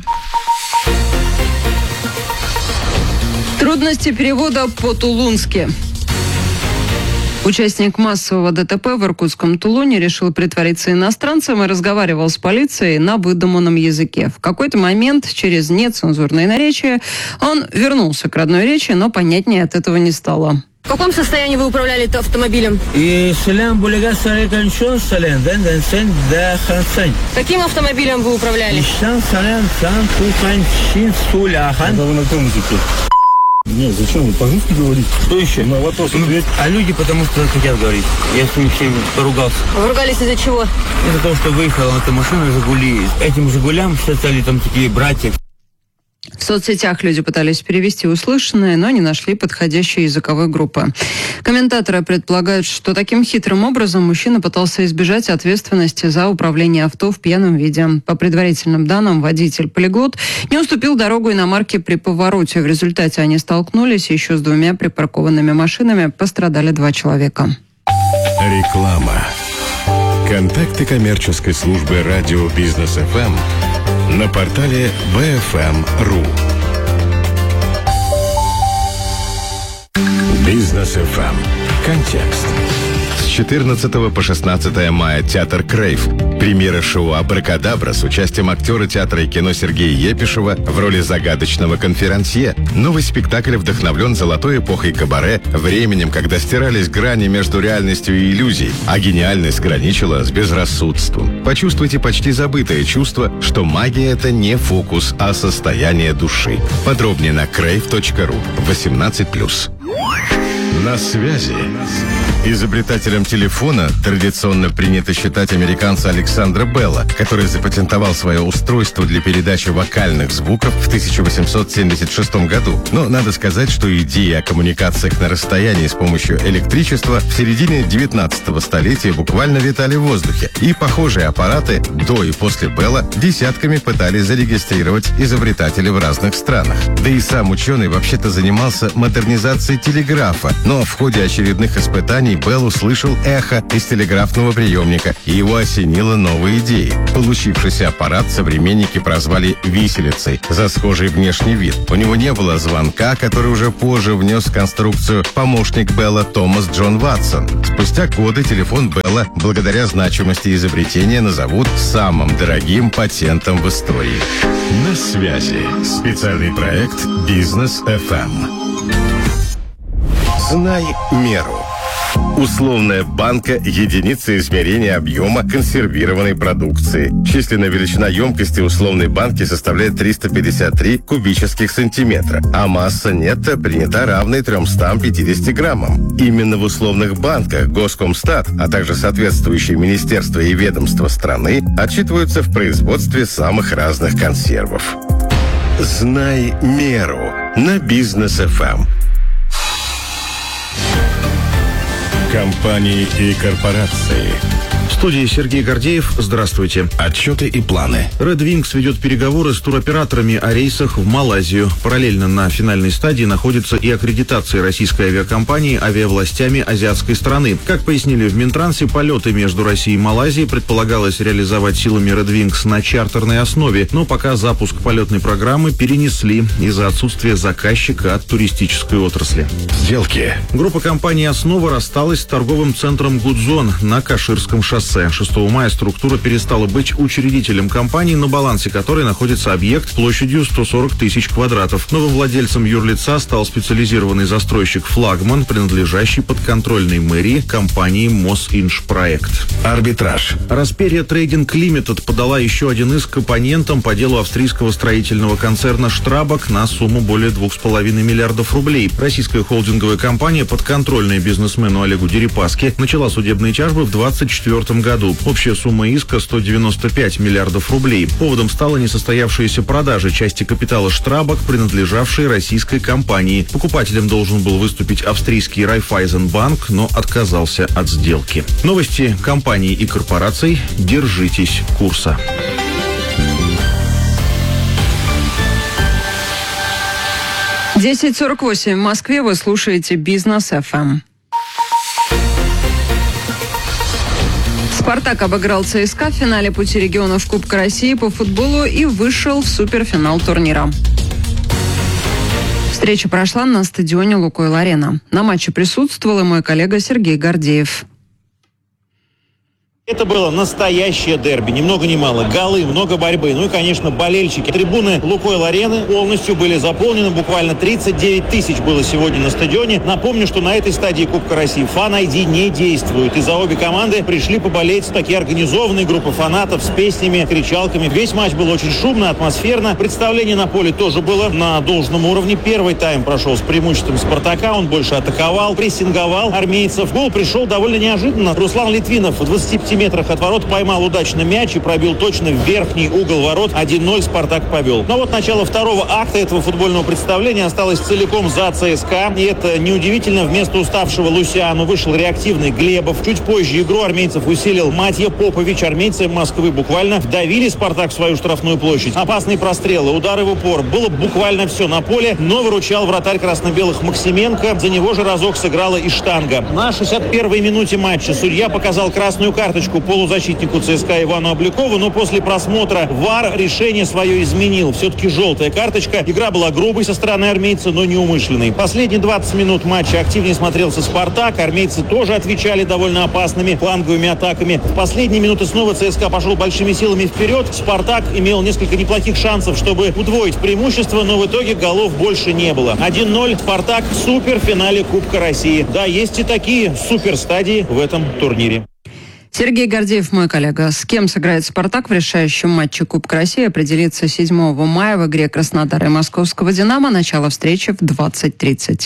Speaker 2: Трудности перевода по-тулунски. Участник массового ДТП в иркутском Тулуне решил притвориться иностранцем и разговаривал с полицией на выдуманном языке. В какой-то момент, через нецензурное наречие, он вернулся к родной речи, но понятнее от этого не стало.
Speaker 13: В каком состоянии вы управляли автомобилем? Каким автомобилем вы управляли?
Speaker 14: Нет, зачем вы по-русски говорите?
Speaker 15: Что еще?
Speaker 14: На вопрос ответь.
Speaker 15: А люди потому что хотят говорить. Я с ними всеми поругался.
Speaker 13: Вы ругались из-за чего?
Speaker 15: Из-за того, что выехала на этой машине «Жигули». Этим «Жигулям» стали там такие братья.
Speaker 2: В соцсетях люди пытались перевести услышанное, но не нашли подходящей языковой группы. Комментаторы предполагают, что таким хитрым образом мужчина пытался избежать ответственности за управление авто в пьяном виде. По предварительным данным, водитель-полиглот не уступил дорогу иномарке при повороте. В результате они столкнулись, и еще с 2 припаркованными машинами пострадали 2 человека.
Speaker 3: Реклама. Контакты коммерческой службы радио Бизнес ФМ на портале BFM.ru. Бизнес ФМ. Контекст. С 14 по 16 мая театр «Крейв». Премьера шоу «Абракадабра» с участием актера театра и кино Сергея Епишева в роли загадочного конферансье. Новый спектакль вдохновлен золотой эпохой кабаре, временем, когда стирались грани между реальностью и иллюзией, а гениальность граничила с безрассудством. Почувствуйте почти забытое чувство, что магия — это не фокус, а состояние души. Подробнее на crave.ru. 18+. На связи. Изобретателем телефона традиционно принято считать американца Александра Белла, который запатентовал свое устройство для передачи вокальных звуков в 1876 году. Но надо сказать, что идеи о коммуникациях на расстоянии с помощью электричества в середине 19 столетия буквально витали в воздухе. И похожие аппараты до и после Белла десятками пытались зарегистрировать изобретатели в разных странах. Да и сам ученый вообще-то занимался модернизацией телеграфа, но в ходе очередных испытаний Белл услышал эхо из телеграфного приемника, и его осенила новая идея. Получившийся аппарат современники прозвали «виселицей» за схожий внешний вид. У него не было звонка, который уже позже внес в конструкцию помощник Белла Томас Джон Ватсон. Спустя годы телефон Белла, благодаря значимости изобретения, назовут самым дорогим патентом в истории. На связи. Специальный проект «Бизнес ФМ». Знай меру. Условная банка – единица измерения объема консервированной продукции. Численная величина емкости условной банки составляет 353 кубических сантиметра, а масса нетто принята равной 350 граммам. Именно в условных банках Госкомстат, а также соответствующие министерства и ведомства страны отчитываются в производстве самых разных консервов. Знай меру на Бизнес ФМ. Компании и корпорации.
Speaker 16: В студии Сергей Гордеев. Здравствуйте.
Speaker 3: Отчеты и планы.
Speaker 16: Red Wings ведет переговоры с туроператорами о рейсах в Малайзию. Параллельно на финальной стадии находится и аккредитация российской авиакомпании авиавластями азиатской страны. Как пояснили в Минтрансе, полеты между Россией и Малайзией предполагалось реализовать силами Red Wings на чартерной основе, но пока запуск полетной программы перенесли из-за отсутствия заказчика от туристической отрасли.
Speaker 3: Сделки.
Speaker 16: Группа компании «Основа» рассталась с торговым центром «Гудзон» на Каширском шоссе. 6 мая структура перестала быть учредителем компании, на балансе которой находится объект площадью 140 тысяч квадратов. Новым владельцем юрлица стал специализированный застройщик «Флагман», принадлежащий подконтрольной мэрии компании «Мосинжпроект».
Speaker 3: Арбитраж.
Speaker 16: Расперия Трейдинг Лимитед подала еще один иск к оппонентам по делу австрийского строительного концерна «Штрабак» на сумму более 2,5 миллиардов рублей. Российская холдинговая компания, подконтрольная бизнесмену Олегу Дерипаске, начала судебные тяжбы в 2024 году. Общая сумма иска – 195 миллиардов рублей. Поводом стала несостоявшаяся продажа части капитала «Штрабак», принадлежавшей российской компании. Покупателем должен был выступить австрийский Райфайзенбанк, но отказался от сделки. Новости компаний и корпораций. Держитесь курса.
Speaker 2: — 10:48 в Москве. Вы слушаете Бизнес ФМ. «Спартак» обыграл ЦСКА в финале пути регионов Кубка России по футболу и вышел в суперфинал турнира. Встреча прошла на стадионе «Лукойл-Арена». На матче присутствовал и мой коллега Сергей Гордеев.
Speaker 17: Это было настоящее дерби, ни много ни мало. Голы, много борьбы. Ну и, конечно, болельщики. Трибуны Лукойл-Арены полностью были заполнены. Буквально 39 тысяч было сегодня на стадионе. Напомню, что на этой стадии Кубка России Fan-ID не действует. И за обе команды пришли поболеть такие организованные группы фанатов с песнями, кричалками. Весь матч был очень шумно, атмосферно. Представление на поле тоже было на должном уровне. Первый тайм прошел с преимуществом «Спартака». Он больше атаковал, прессинговал армейцев. Гол пришел довольно неожиданно. Руслан Литвинов в 25 метрах от ворот поймал удачно мяч и пробил точно в верхний угол ворот. 1-0 «Спартак» повел. Но вот начало второго акта этого футбольного представления осталось целиком за ЦСКА. И это неудивительно. Вместо уставшего Лусиану вышел реактивный Глебов. Чуть позже игру армейцев усилил Матья Попович. Армейцы Москвы буквально вдавили «Спартак» в свою штрафную площадь. Опасные прострелы, удары в упор. Было буквально все на поле, но выручал вратарь красно-белых Максименко. За него же разок сыграла и штанга. На 61-й минуте матча судья показал красную карточку полузащитнику ЦСКА Ивану Облякову, но после просмотра ВАР решение свое изменил. Все-таки желтая карточка. Игра была грубой со стороны армейца, но неумышленной. Последние 20 минут матча активнее смотрелся «Спартак». Армейцы тоже отвечали довольно опасными фланговыми атаками. В последние минуты снова ЦСКА пошел большими силами вперед. «Спартак» имел несколько неплохих шансов, чтобы удвоить преимущество, но в итоге голов больше не было. 1-0. «Спартак» в суперфинале Кубка России. Да, есть и такие суперстадии в этом турнире.
Speaker 2: Сергей Гордеев, мой коллега. С кем сыграет «Спартак» в решающем матче Кубка России, определится 7 мая в игре Краснодара и Московского «Динамо». Начало встречи в 20:30.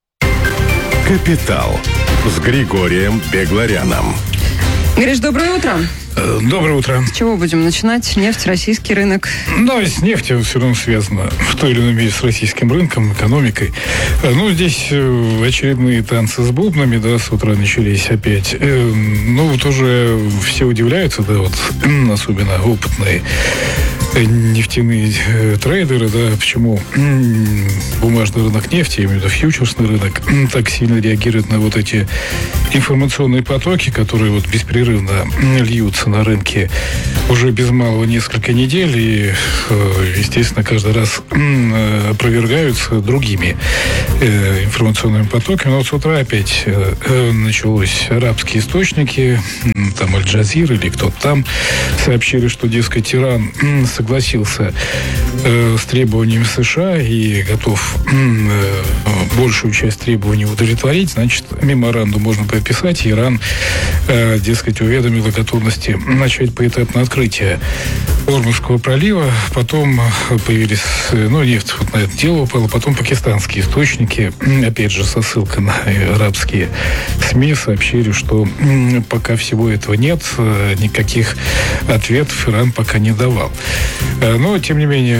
Speaker 3: «Капитал» с Григорием Бегларяном.
Speaker 2: Гриш, доброе утро.
Speaker 18: Доброе утро.
Speaker 2: С чего будем начинать? Нефть, российский рынок.
Speaker 18: Да, с нефтью все равно связано в той или иной мере с российским рынком, экономикой. Ну, здесь очередные танцы с бубнами, да, с утра начались опять. Ну, вот уже все удивляются, да, вот, особенно опытные нефтяные трейдеры, да, почему бумажный рынок нефти, я имею в виду фьючерсный рынок, так сильно реагирует на вот эти информационные потоки, которые вот беспрерывно льются на рынке уже без малого несколько недель и, естественно, каждый раз опровергаются другими информационными потоками. Но вот с утра опять началось арабские источники, там Аль-Джазира или кто-то там сообщили, что, дескать, Иран согласился с требованиями США и готов большую часть требований удовлетворить, значит, меморандум можно подписать, и Иран, дескать, уведомил о готовности начать поэтапное открытие Ормузского пролива. Потом появились, нефть вот на это дело упала, потом пакистанские источники, опять же, со ссылкой на арабские СМИ, сообщили, что пока всего этого нет, никаких ответов Иран пока не давал. Но, тем не менее,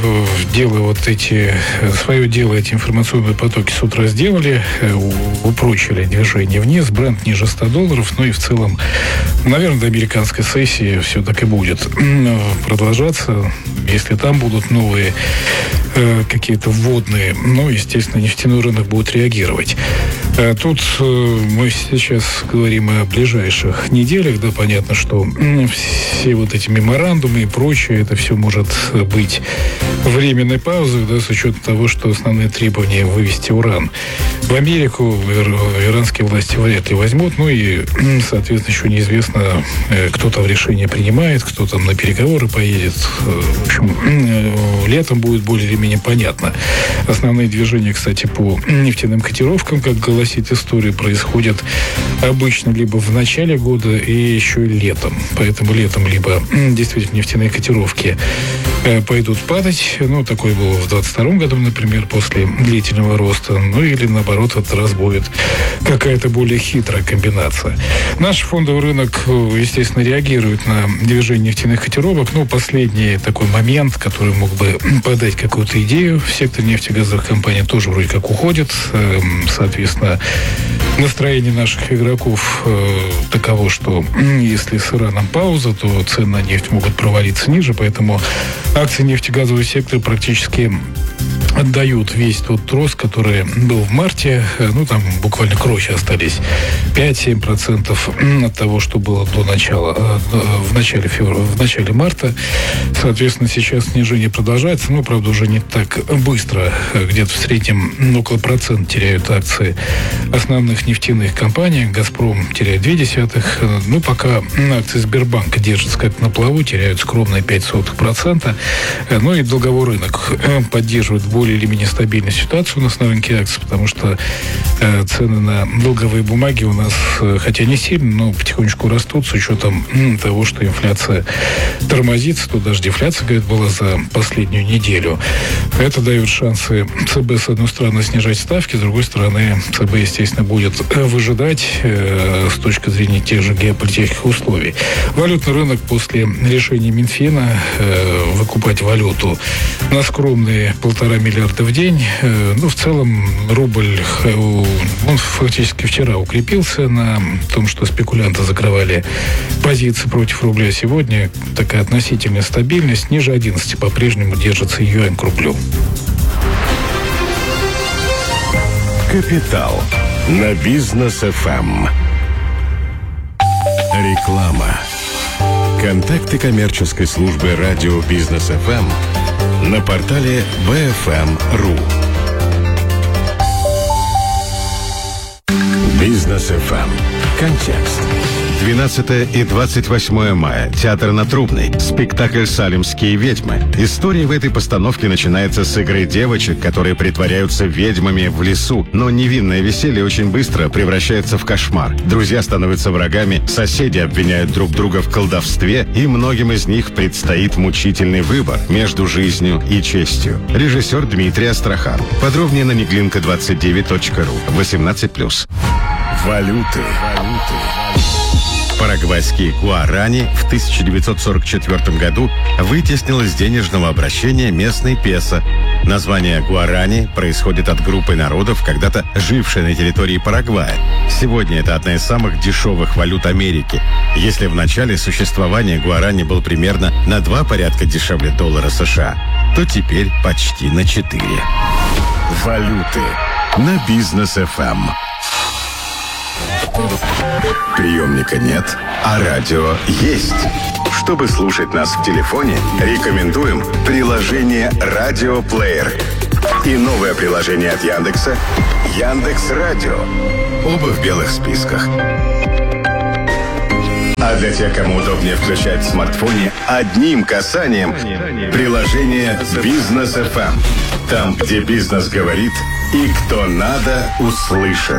Speaker 18: свое дело эти информационные потоки с утра сделали, упрочили движение вниз, бренд ниже $100, ну и в целом, наверное, до американской сессии все так и будет продолжаться. Если там будут новые какие-то вводные, естественно, нефтяной рынок будет реагировать. Тут мы сейчас говорим о ближайших неделях, да, понятно, что все вот эти меморандумы и прочее, это все может быть временной паузой, да, с учетом того, что основные требования вывести уран в Америку иранские власти вряд ли возьмут, и, соответственно, еще неизвестно, кто там решение принимает, кто там на переговоры поедет. В общем, летом будет более или менее понятно. Основные движения, кстати, по нефтяным котировкам, как гласит история, происходят обычно либо в начале года и еще и летом. Поэтому летом либо действительно нефтяные котировки пойдут падать, такое было в 22 году, например, после длительного роста, или наоборот, в этот раз будет какая-то более хитрая комбинация. Наш фондовый рынок, естественно, реагирует на движение нефтяных котировок. Последний такой момент, который мог бы подать какую-то идею в секторе нефтегазовых компаний, тоже вроде как уходит. Соответственно, настроение наших игроков таково, что если с Ираном пауза, то цены на нефть могут провалиться ниже, поэтому акции нефтегазового сектора практически отдают весь тот рост, который был в марте. Там буквально крохи остались. 5-7% от того, что было до начала, в начале марта. Соответственно, сейчас снижение продолжается, правда, уже не так быстро. Где-то в среднем около процента теряют акции основных нефтяных компаний. «Газпром» теряет 0,2%. Пока акции Сбербанка держатся как на плаву, теряют скромные 0,05%. И долговой рынок поддерживает поддерживают более или менее стабильную ситуацию у нас на рынке акций, потому что цены на долговые бумаги у нас, хотя не сильно, но потихонечку растут с учетом того, что инфляция тормозится. Тут даже дефляция, говорит, была за последнюю неделю. Это дает шансы ЦБ, с одной стороны, снижать ставки, с другой стороны, ЦБ, естественно, будет выжидать с точки зрения тех же геополитических условий. Валютный рынок после решения Минфина выкупать валюту на скромные 1,5 миллиарда в день. В целом, рубль, он фактически вчера укрепился на том, что спекулянты закрывали позиции против рубля. Сегодня такая относительная стабильность. Ниже 11 по-прежнему держится юань к рублю.
Speaker 3: Капитал на Бизнес ФМ. Реклама. Контакты коммерческой службы радио Бизнес ФМ на портале bfm.ru. Бизнес ФМ. Контекст. 12 и 28 мая. Театр на Трубной. Спектакль «Салемские ведьмы». История в этой постановке начинается с игры девочек, которые притворяются ведьмами в лесу. Но невинное веселье очень быстро превращается в кошмар. Друзья становятся врагами, соседи обвиняют друг друга в колдовстве, и многим из них предстоит мучительный выбор между жизнью и честью. Режиссер Дмитрий Астрахан. Подробнее на неглинка29.ру. 18+. Валюты. Парагвайский гуарани в 1944 году вытеснил из денежного обращения местный песо. Название гуарани происходит от группы народов, когда-то жившей на территории Парагвая. Сегодня это одна из самых дешевых валют Америки. Если в начале существования гуарани был примерно на 2 порядка дешевле доллара США, то теперь почти на 4. Валюты на Бизнес ФМ. Приемника нет, а радио есть. Чтобы слушать нас в телефоне, рекомендуем приложение «Радиоплеер» и новое приложение от Яндекса «Яндекс.Радио». Оба в белых списках. А для тех, кому удобнее включать в смартфоне одним касанием, приложение «Бизнес ФМ». Там, где бизнес говорит и кто надо, услышит.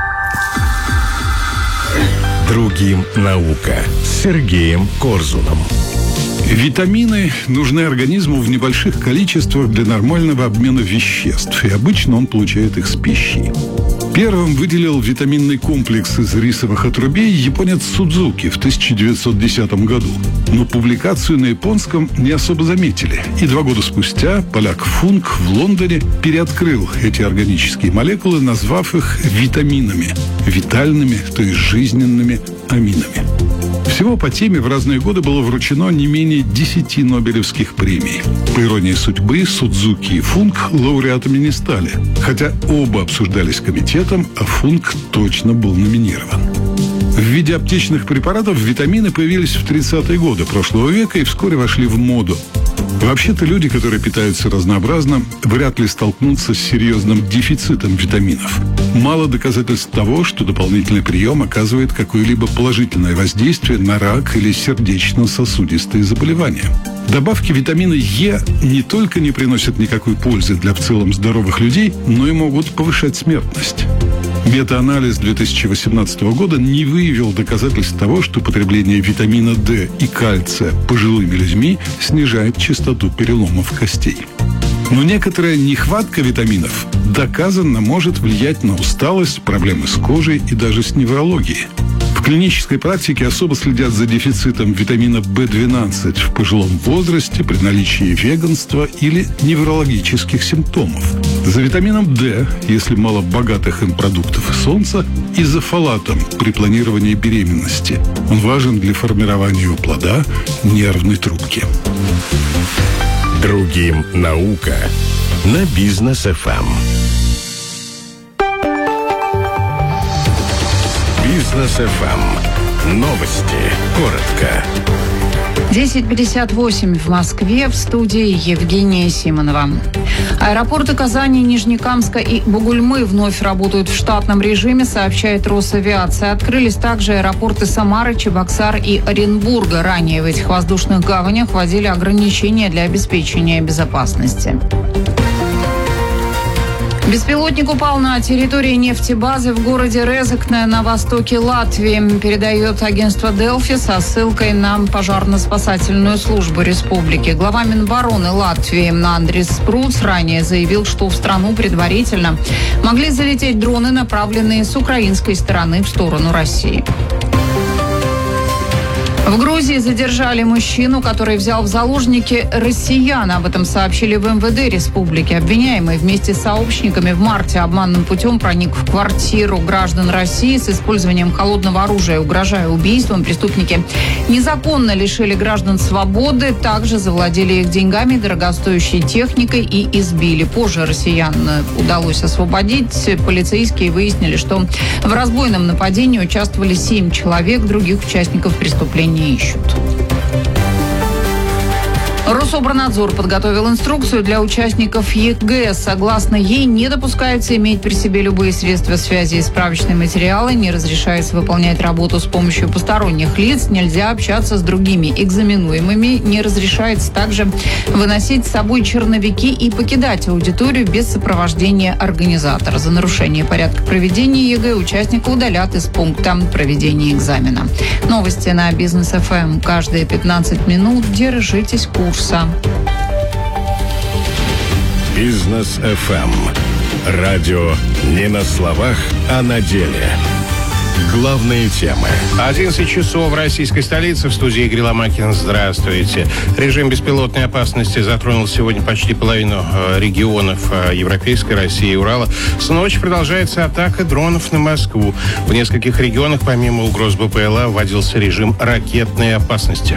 Speaker 3: Другим наука с Сергеем Корзуном.
Speaker 19: Витамины нужны организму в небольших количествах для нормального обмена веществ, и обычно он получает их с пищей. Первым выделил витаминный комплекс из рисовых отрубей японец Судзуки в 1910 году. Но публикацию на японском не особо заметили. И 2 года спустя поляк Функ в Лондоне переоткрыл эти органические молекулы, назвав их витаминами. Витальными, то есть жизненными аминами. Всего по теме в разные годы было вручено не менее 10 нобелевских премий. По иронии судьбы, Судзуки и Функ лауреатами не стали. Хотя оба обсуждались комитетом, а Функ точно был номинирован. В виде аптечных препаратов витамины появились в 30-е годы прошлого века и вскоре вошли в моду. Вообще-то люди, которые питаются разнообразно, вряд ли столкнутся с серьезным дефицитом витаминов. Мало доказательств того, что дополнительный прием оказывает какое-либо положительное воздействие на рак или сердечно-сосудистые заболевания. Добавки витамина Е не только не приносят никакой пользы для в целом здоровых людей, но и могут повышать смертность. Метаанализ 2018 года не выявил доказательств того, что потребление витамина D и кальция пожилыми людьми снижает частоту переломов костей. Но некоторая нехватка витаминов доказанно может влиять на усталость, проблемы с кожей и даже с неврологией. В клинической практике особо следят за дефицитом витамина В12 в пожилом возрасте при наличии веганства или неврологических симптомов. За витамином D, если мало богатых им продуктов и солнца, и за фолатом при планировании беременности. Он важен для формирования у плода нервной трубки.
Speaker 3: Другим наука на Бизнес ФМ. Бизнес ФМ. Новости. Коротко.
Speaker 2: 10:58 в Москве, в студии Евгения Симонова. Аэропорты Казани, Нижнекамска и Бугульмы вновь работают в штатном режиме, сообщает Росавиация. Открылись также аэропорты Самары, Чебоксар и Оренбурга. Ранее в этих воздушных гаванях вводили ограничения для обеспечения безопасности. Беспилотник упал на территории нефтебазы в городе Резекне на востоке Латвии, передает агентство Делфи со ссылкой на пожарно-спасательную службу республики. Глава Минобороны Латвии Андрис Спруц ранее заявил, что в страну предварительно могли залететь дроны, направленные с украинской стороны в сторону России. В Грузии задержали мужчину, который взял в заложники россиян. Об этом сообщили в МВД республики. Обвиняемый вместе с сообщниками в марте обманным путем проник в квартиру граждан России с использованием холодного оружия, угрожая убийством. Преступники незаконно лишили граждан свободы, также завладели их деньгами, дорогостоящей техникой и избили. Позже россиян удалось освободить. Полицейские выяснили, что в разбойном нападении участвовали 7 человек, других участников преступления не ищут. Рособорнадзор подготовил инструкцию для участников ЕГЭ. Согласно ей, не допускается иметь при себе любые средства связи и справочные материалы, не разрешается выполнять работу с помощью посторонних лиц, нельзя общаться с другими экзаменуемыми, не разрешается также выносить с собой черновики и покидать аудиторию без сопровождения организатора. За нарушение порядка проведения ЕГЭ участника удалят из пункта проведения экзамена. Новости на Бизнес ФМ. Каждые 15 минут держитесь курса.
Speaker 3: Бизнес ФМ. Радио не на словах, а на деле. Главные темы.
Speaker 20: 11 часов в российской столице. В студии Игорь Ломакин. Здравствуйте. Режим беспилотной опасности затронул сегодня почти половину регионов Европейской, России и Урала. С ночи продолжается атака дронов на Москву. В нескольких регионах, помимо угроз БПЛА, вводился режим ракетной опасности.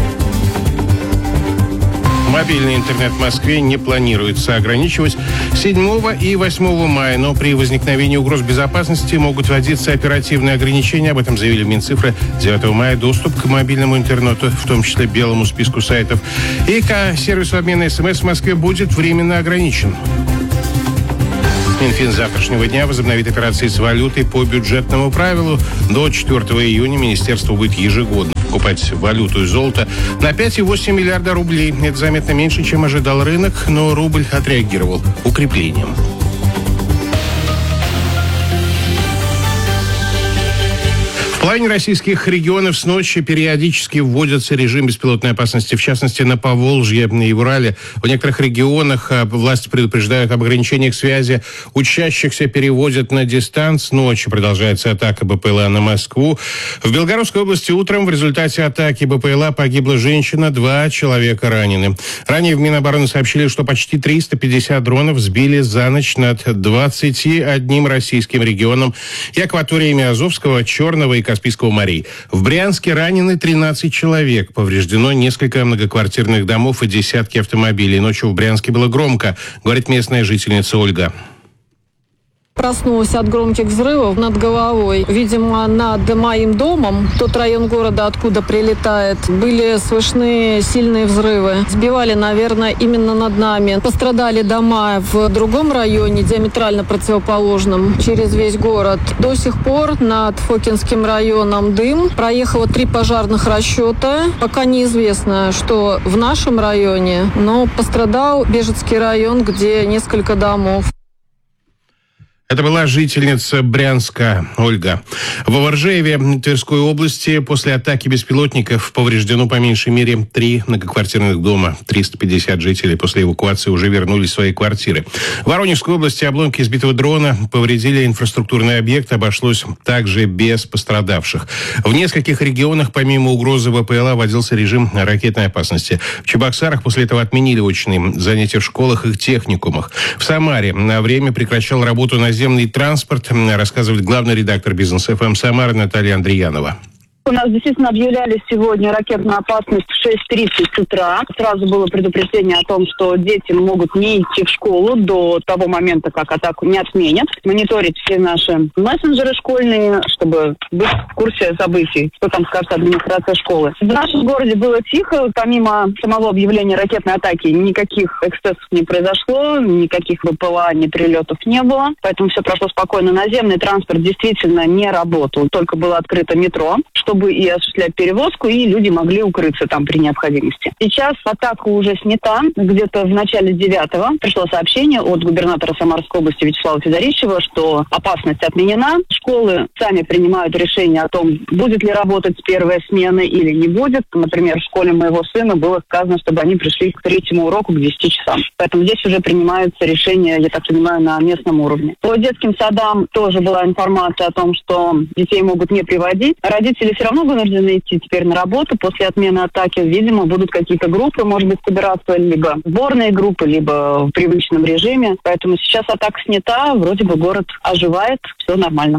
Speaker 20: Мобильный интернет в Москве не планируется ограничивать 7 и 8 мая, но при возникновении угроз безопасности могут вводиться оперативные ограничения. Об этом заявили в Минцифры. 9 мая доступ к мобильному интернету, в том числе белому списку сайтов, и к сервису обмена СМС в Москве будет временно ограничен. Минфин с завтрашнего дня возобновит операции с валютой по бюджетному правилу. До 4 июня министерство будет ежегодно покупать валюту и золото на 5,8 миллиарда рублей. Это заметно меньше, чем ожидал рынок, но рубль отреагировал укреплением. В половине российских регионов с ночи периодически вводится режим беспилотной опасности, в частности, на Поволжье и в Урале. В некоторых регионах власти предупреждают об ограничениях связи, учащихся переводят на дистанц. Ночью продолжается атака БПЛА на Москву. В Белгородской области утром в результате атаки БПЛА погибла женщина, 2 человека ранены. Ранее в Минобороны сообщили, что почти 350 дронов сбили за ночь над 21 российским регионом и акваториями Азовского, Черного и Каспийского морей. В Брянске ранены 13 человек. Повреждено несколько многоквартирных домов и десятки автомобилей. Ночью в Брянске было громко, говорит местная жительница Ольга.
Speaker 21: Проснулась от громких взрывов над головой. Видимо, над моим домом, тот район города, откуда прилетает, были слышны сильные взрывы. Сбивали, наверное, именно над нами. Пострадали дома в другом районе, диаметрально противоположном, через весь город. До сих пор над Фокинским районом дым. Проехало 3 пожарных расчета. Пока неизвестно, что в нашем районе, но пострадал Бежецкий район, где несколько домов.
Speaker 20: Это была жительница Брянска Ольга. В Воржееве Тверской области после атаки беспилотников повреждено по меньшей мере 3 многоквартирных дома. 350 жителей после эвакуации уже вернулись в свои квартиры. В Воронежской области обломки избитого дрона повредили инфраструктурный объект. Обошлось также без пострадавших. В нескольких регионах помимо угрозы ВПЛА вводился режим ракетной опасности. В Чебоксарах после этого отменили очные занятия в школах и техникумах. В Самаре на время прекращал работу наземный транспорт, рассказывает главный редактор Бизнес ФМ Самары Наталья Андреянова.
Speaker 22: У нас действительно объявляли сегодня ракетную опасность в 6:30 утра. Сразу было предупреждение о том, что дети могут не идти в школу до того момента, как атаку не отменят. Мониторить все наши мессенджеры школьные, чтобы быть в курсе событий, что там скажет администрация школы. В нашем городе было тихо. Помимо самого объявления ракетной атаки никаких эксцессов не произошло, никаких ВПЛА, ни прилетов не было. Поэтому все прошло спокойно. Наземный транспорт действительно не работал. Только было открыто метро, что чтобы и осуществлять перевозку, и люди могли укрыться там при необходимости. Сейчас атака уже снята. Где-то в начале 9-го пришло сообщение от губернатора Самарской области Вячеслава Федорищева, что опасность отменена. Школы сами принимают решение о том, будет ли работать первая смена или не будет. Например, в школе моего сына было сказано, чтобы они пришли к 3-му уроку к 10 часам. Поэтому здесь уже принимаются решения, я так понимаю, на местном уровне. По детским садам тоже была информация о том, что детей могут не приводить. Родители все равно вынуждены идти теперь на работу. После отмены атаки, видимо, будут какие-то группы, может быть, собираться, либо сборные группы, либо в привычном режиме. Поэтому сейчас атака снята, вроде бы город оживает, все нормально.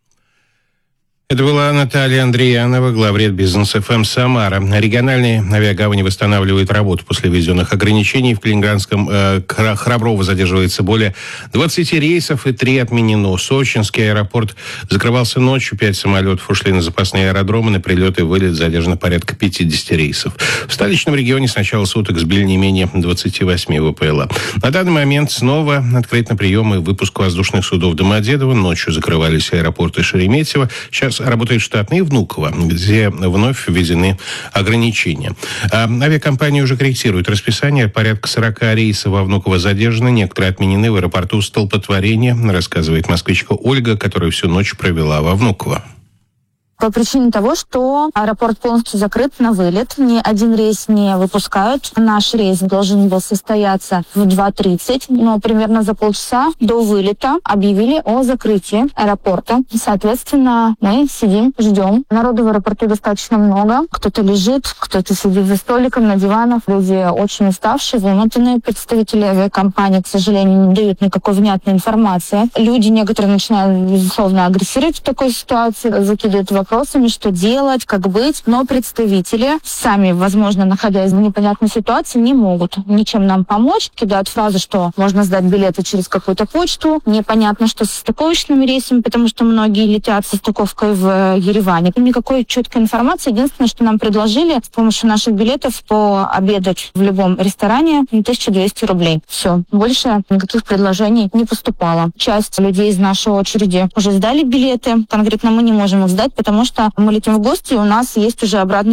Speaker 20: Это была Наталья Андреянова, главред Бизнес-ФМ Самара. Региональные авиагавани восстанавливают работу после введенных ограничений. В Калининградском Храброво задерживается более 20 рейсов и 3 отменено. Сочинский аэропорт закрывался ночью. 5 самолетов ушли на запасные аэродромы. На прилет и вылет задержано порядка 50 рейсов. В столичном регионе с начала суток сбили не менее 28 ВПЛА. На данный момент снова открыт на прием и выпуск воздушных судов Домодедово. Ночью закрывались аэропорты Шереметьево. Сейчас работает штатный Внуково, где вновь введены ограничения. Авиакомпании уже корректируют расписание. Порядка 40 рейсов во Внуково задержаны, некоторые отменены. В аэропорту столпотворение, рассказывает москвичка Ольга, которая всю ночь провела во Внуково.
Speaker 1: По причине того, что аэропорт полностью закрыт на вылет. Ни один рейс не выпускают. Наш рейс должен был состояться в 2:30, но примерно за полчаса до вылета объявили о закрытии аэропорта. Соответственно, мы сидим, ждем. Народу в аэропорту достаточно много. Кто-то лежит, кто-то сидит за столиком, на диванах. Люди очень уставшие, вымотанные. Представители авиакомпании, к сожалению, не дают никакой внятной информации. Люди некоторые начинают, безусловно, агрессировать в такой ситуации, закидывают вопросами, что делать, как быть. Но представители, сами, возможно, находясь в непонятной ситуации, не могут ничем нам помочь. Кидают фразу, что можно сдать билеты через какую-то почту. Непонятно, что со стыковочными рейсами, потому что многие летят со стыковкой в Ереване. Никакой четкой информации. Единственное, что нам предложили с помощью наших билетов пообедать в любом ресторане 1200 рублей. Все. Больше никаких предложений не поступало. Часть людей из нашей очереди уже сдали билеты. Конкретно мы не можем их сдать, потому что мы летим в гости, и у нас есть уже обратный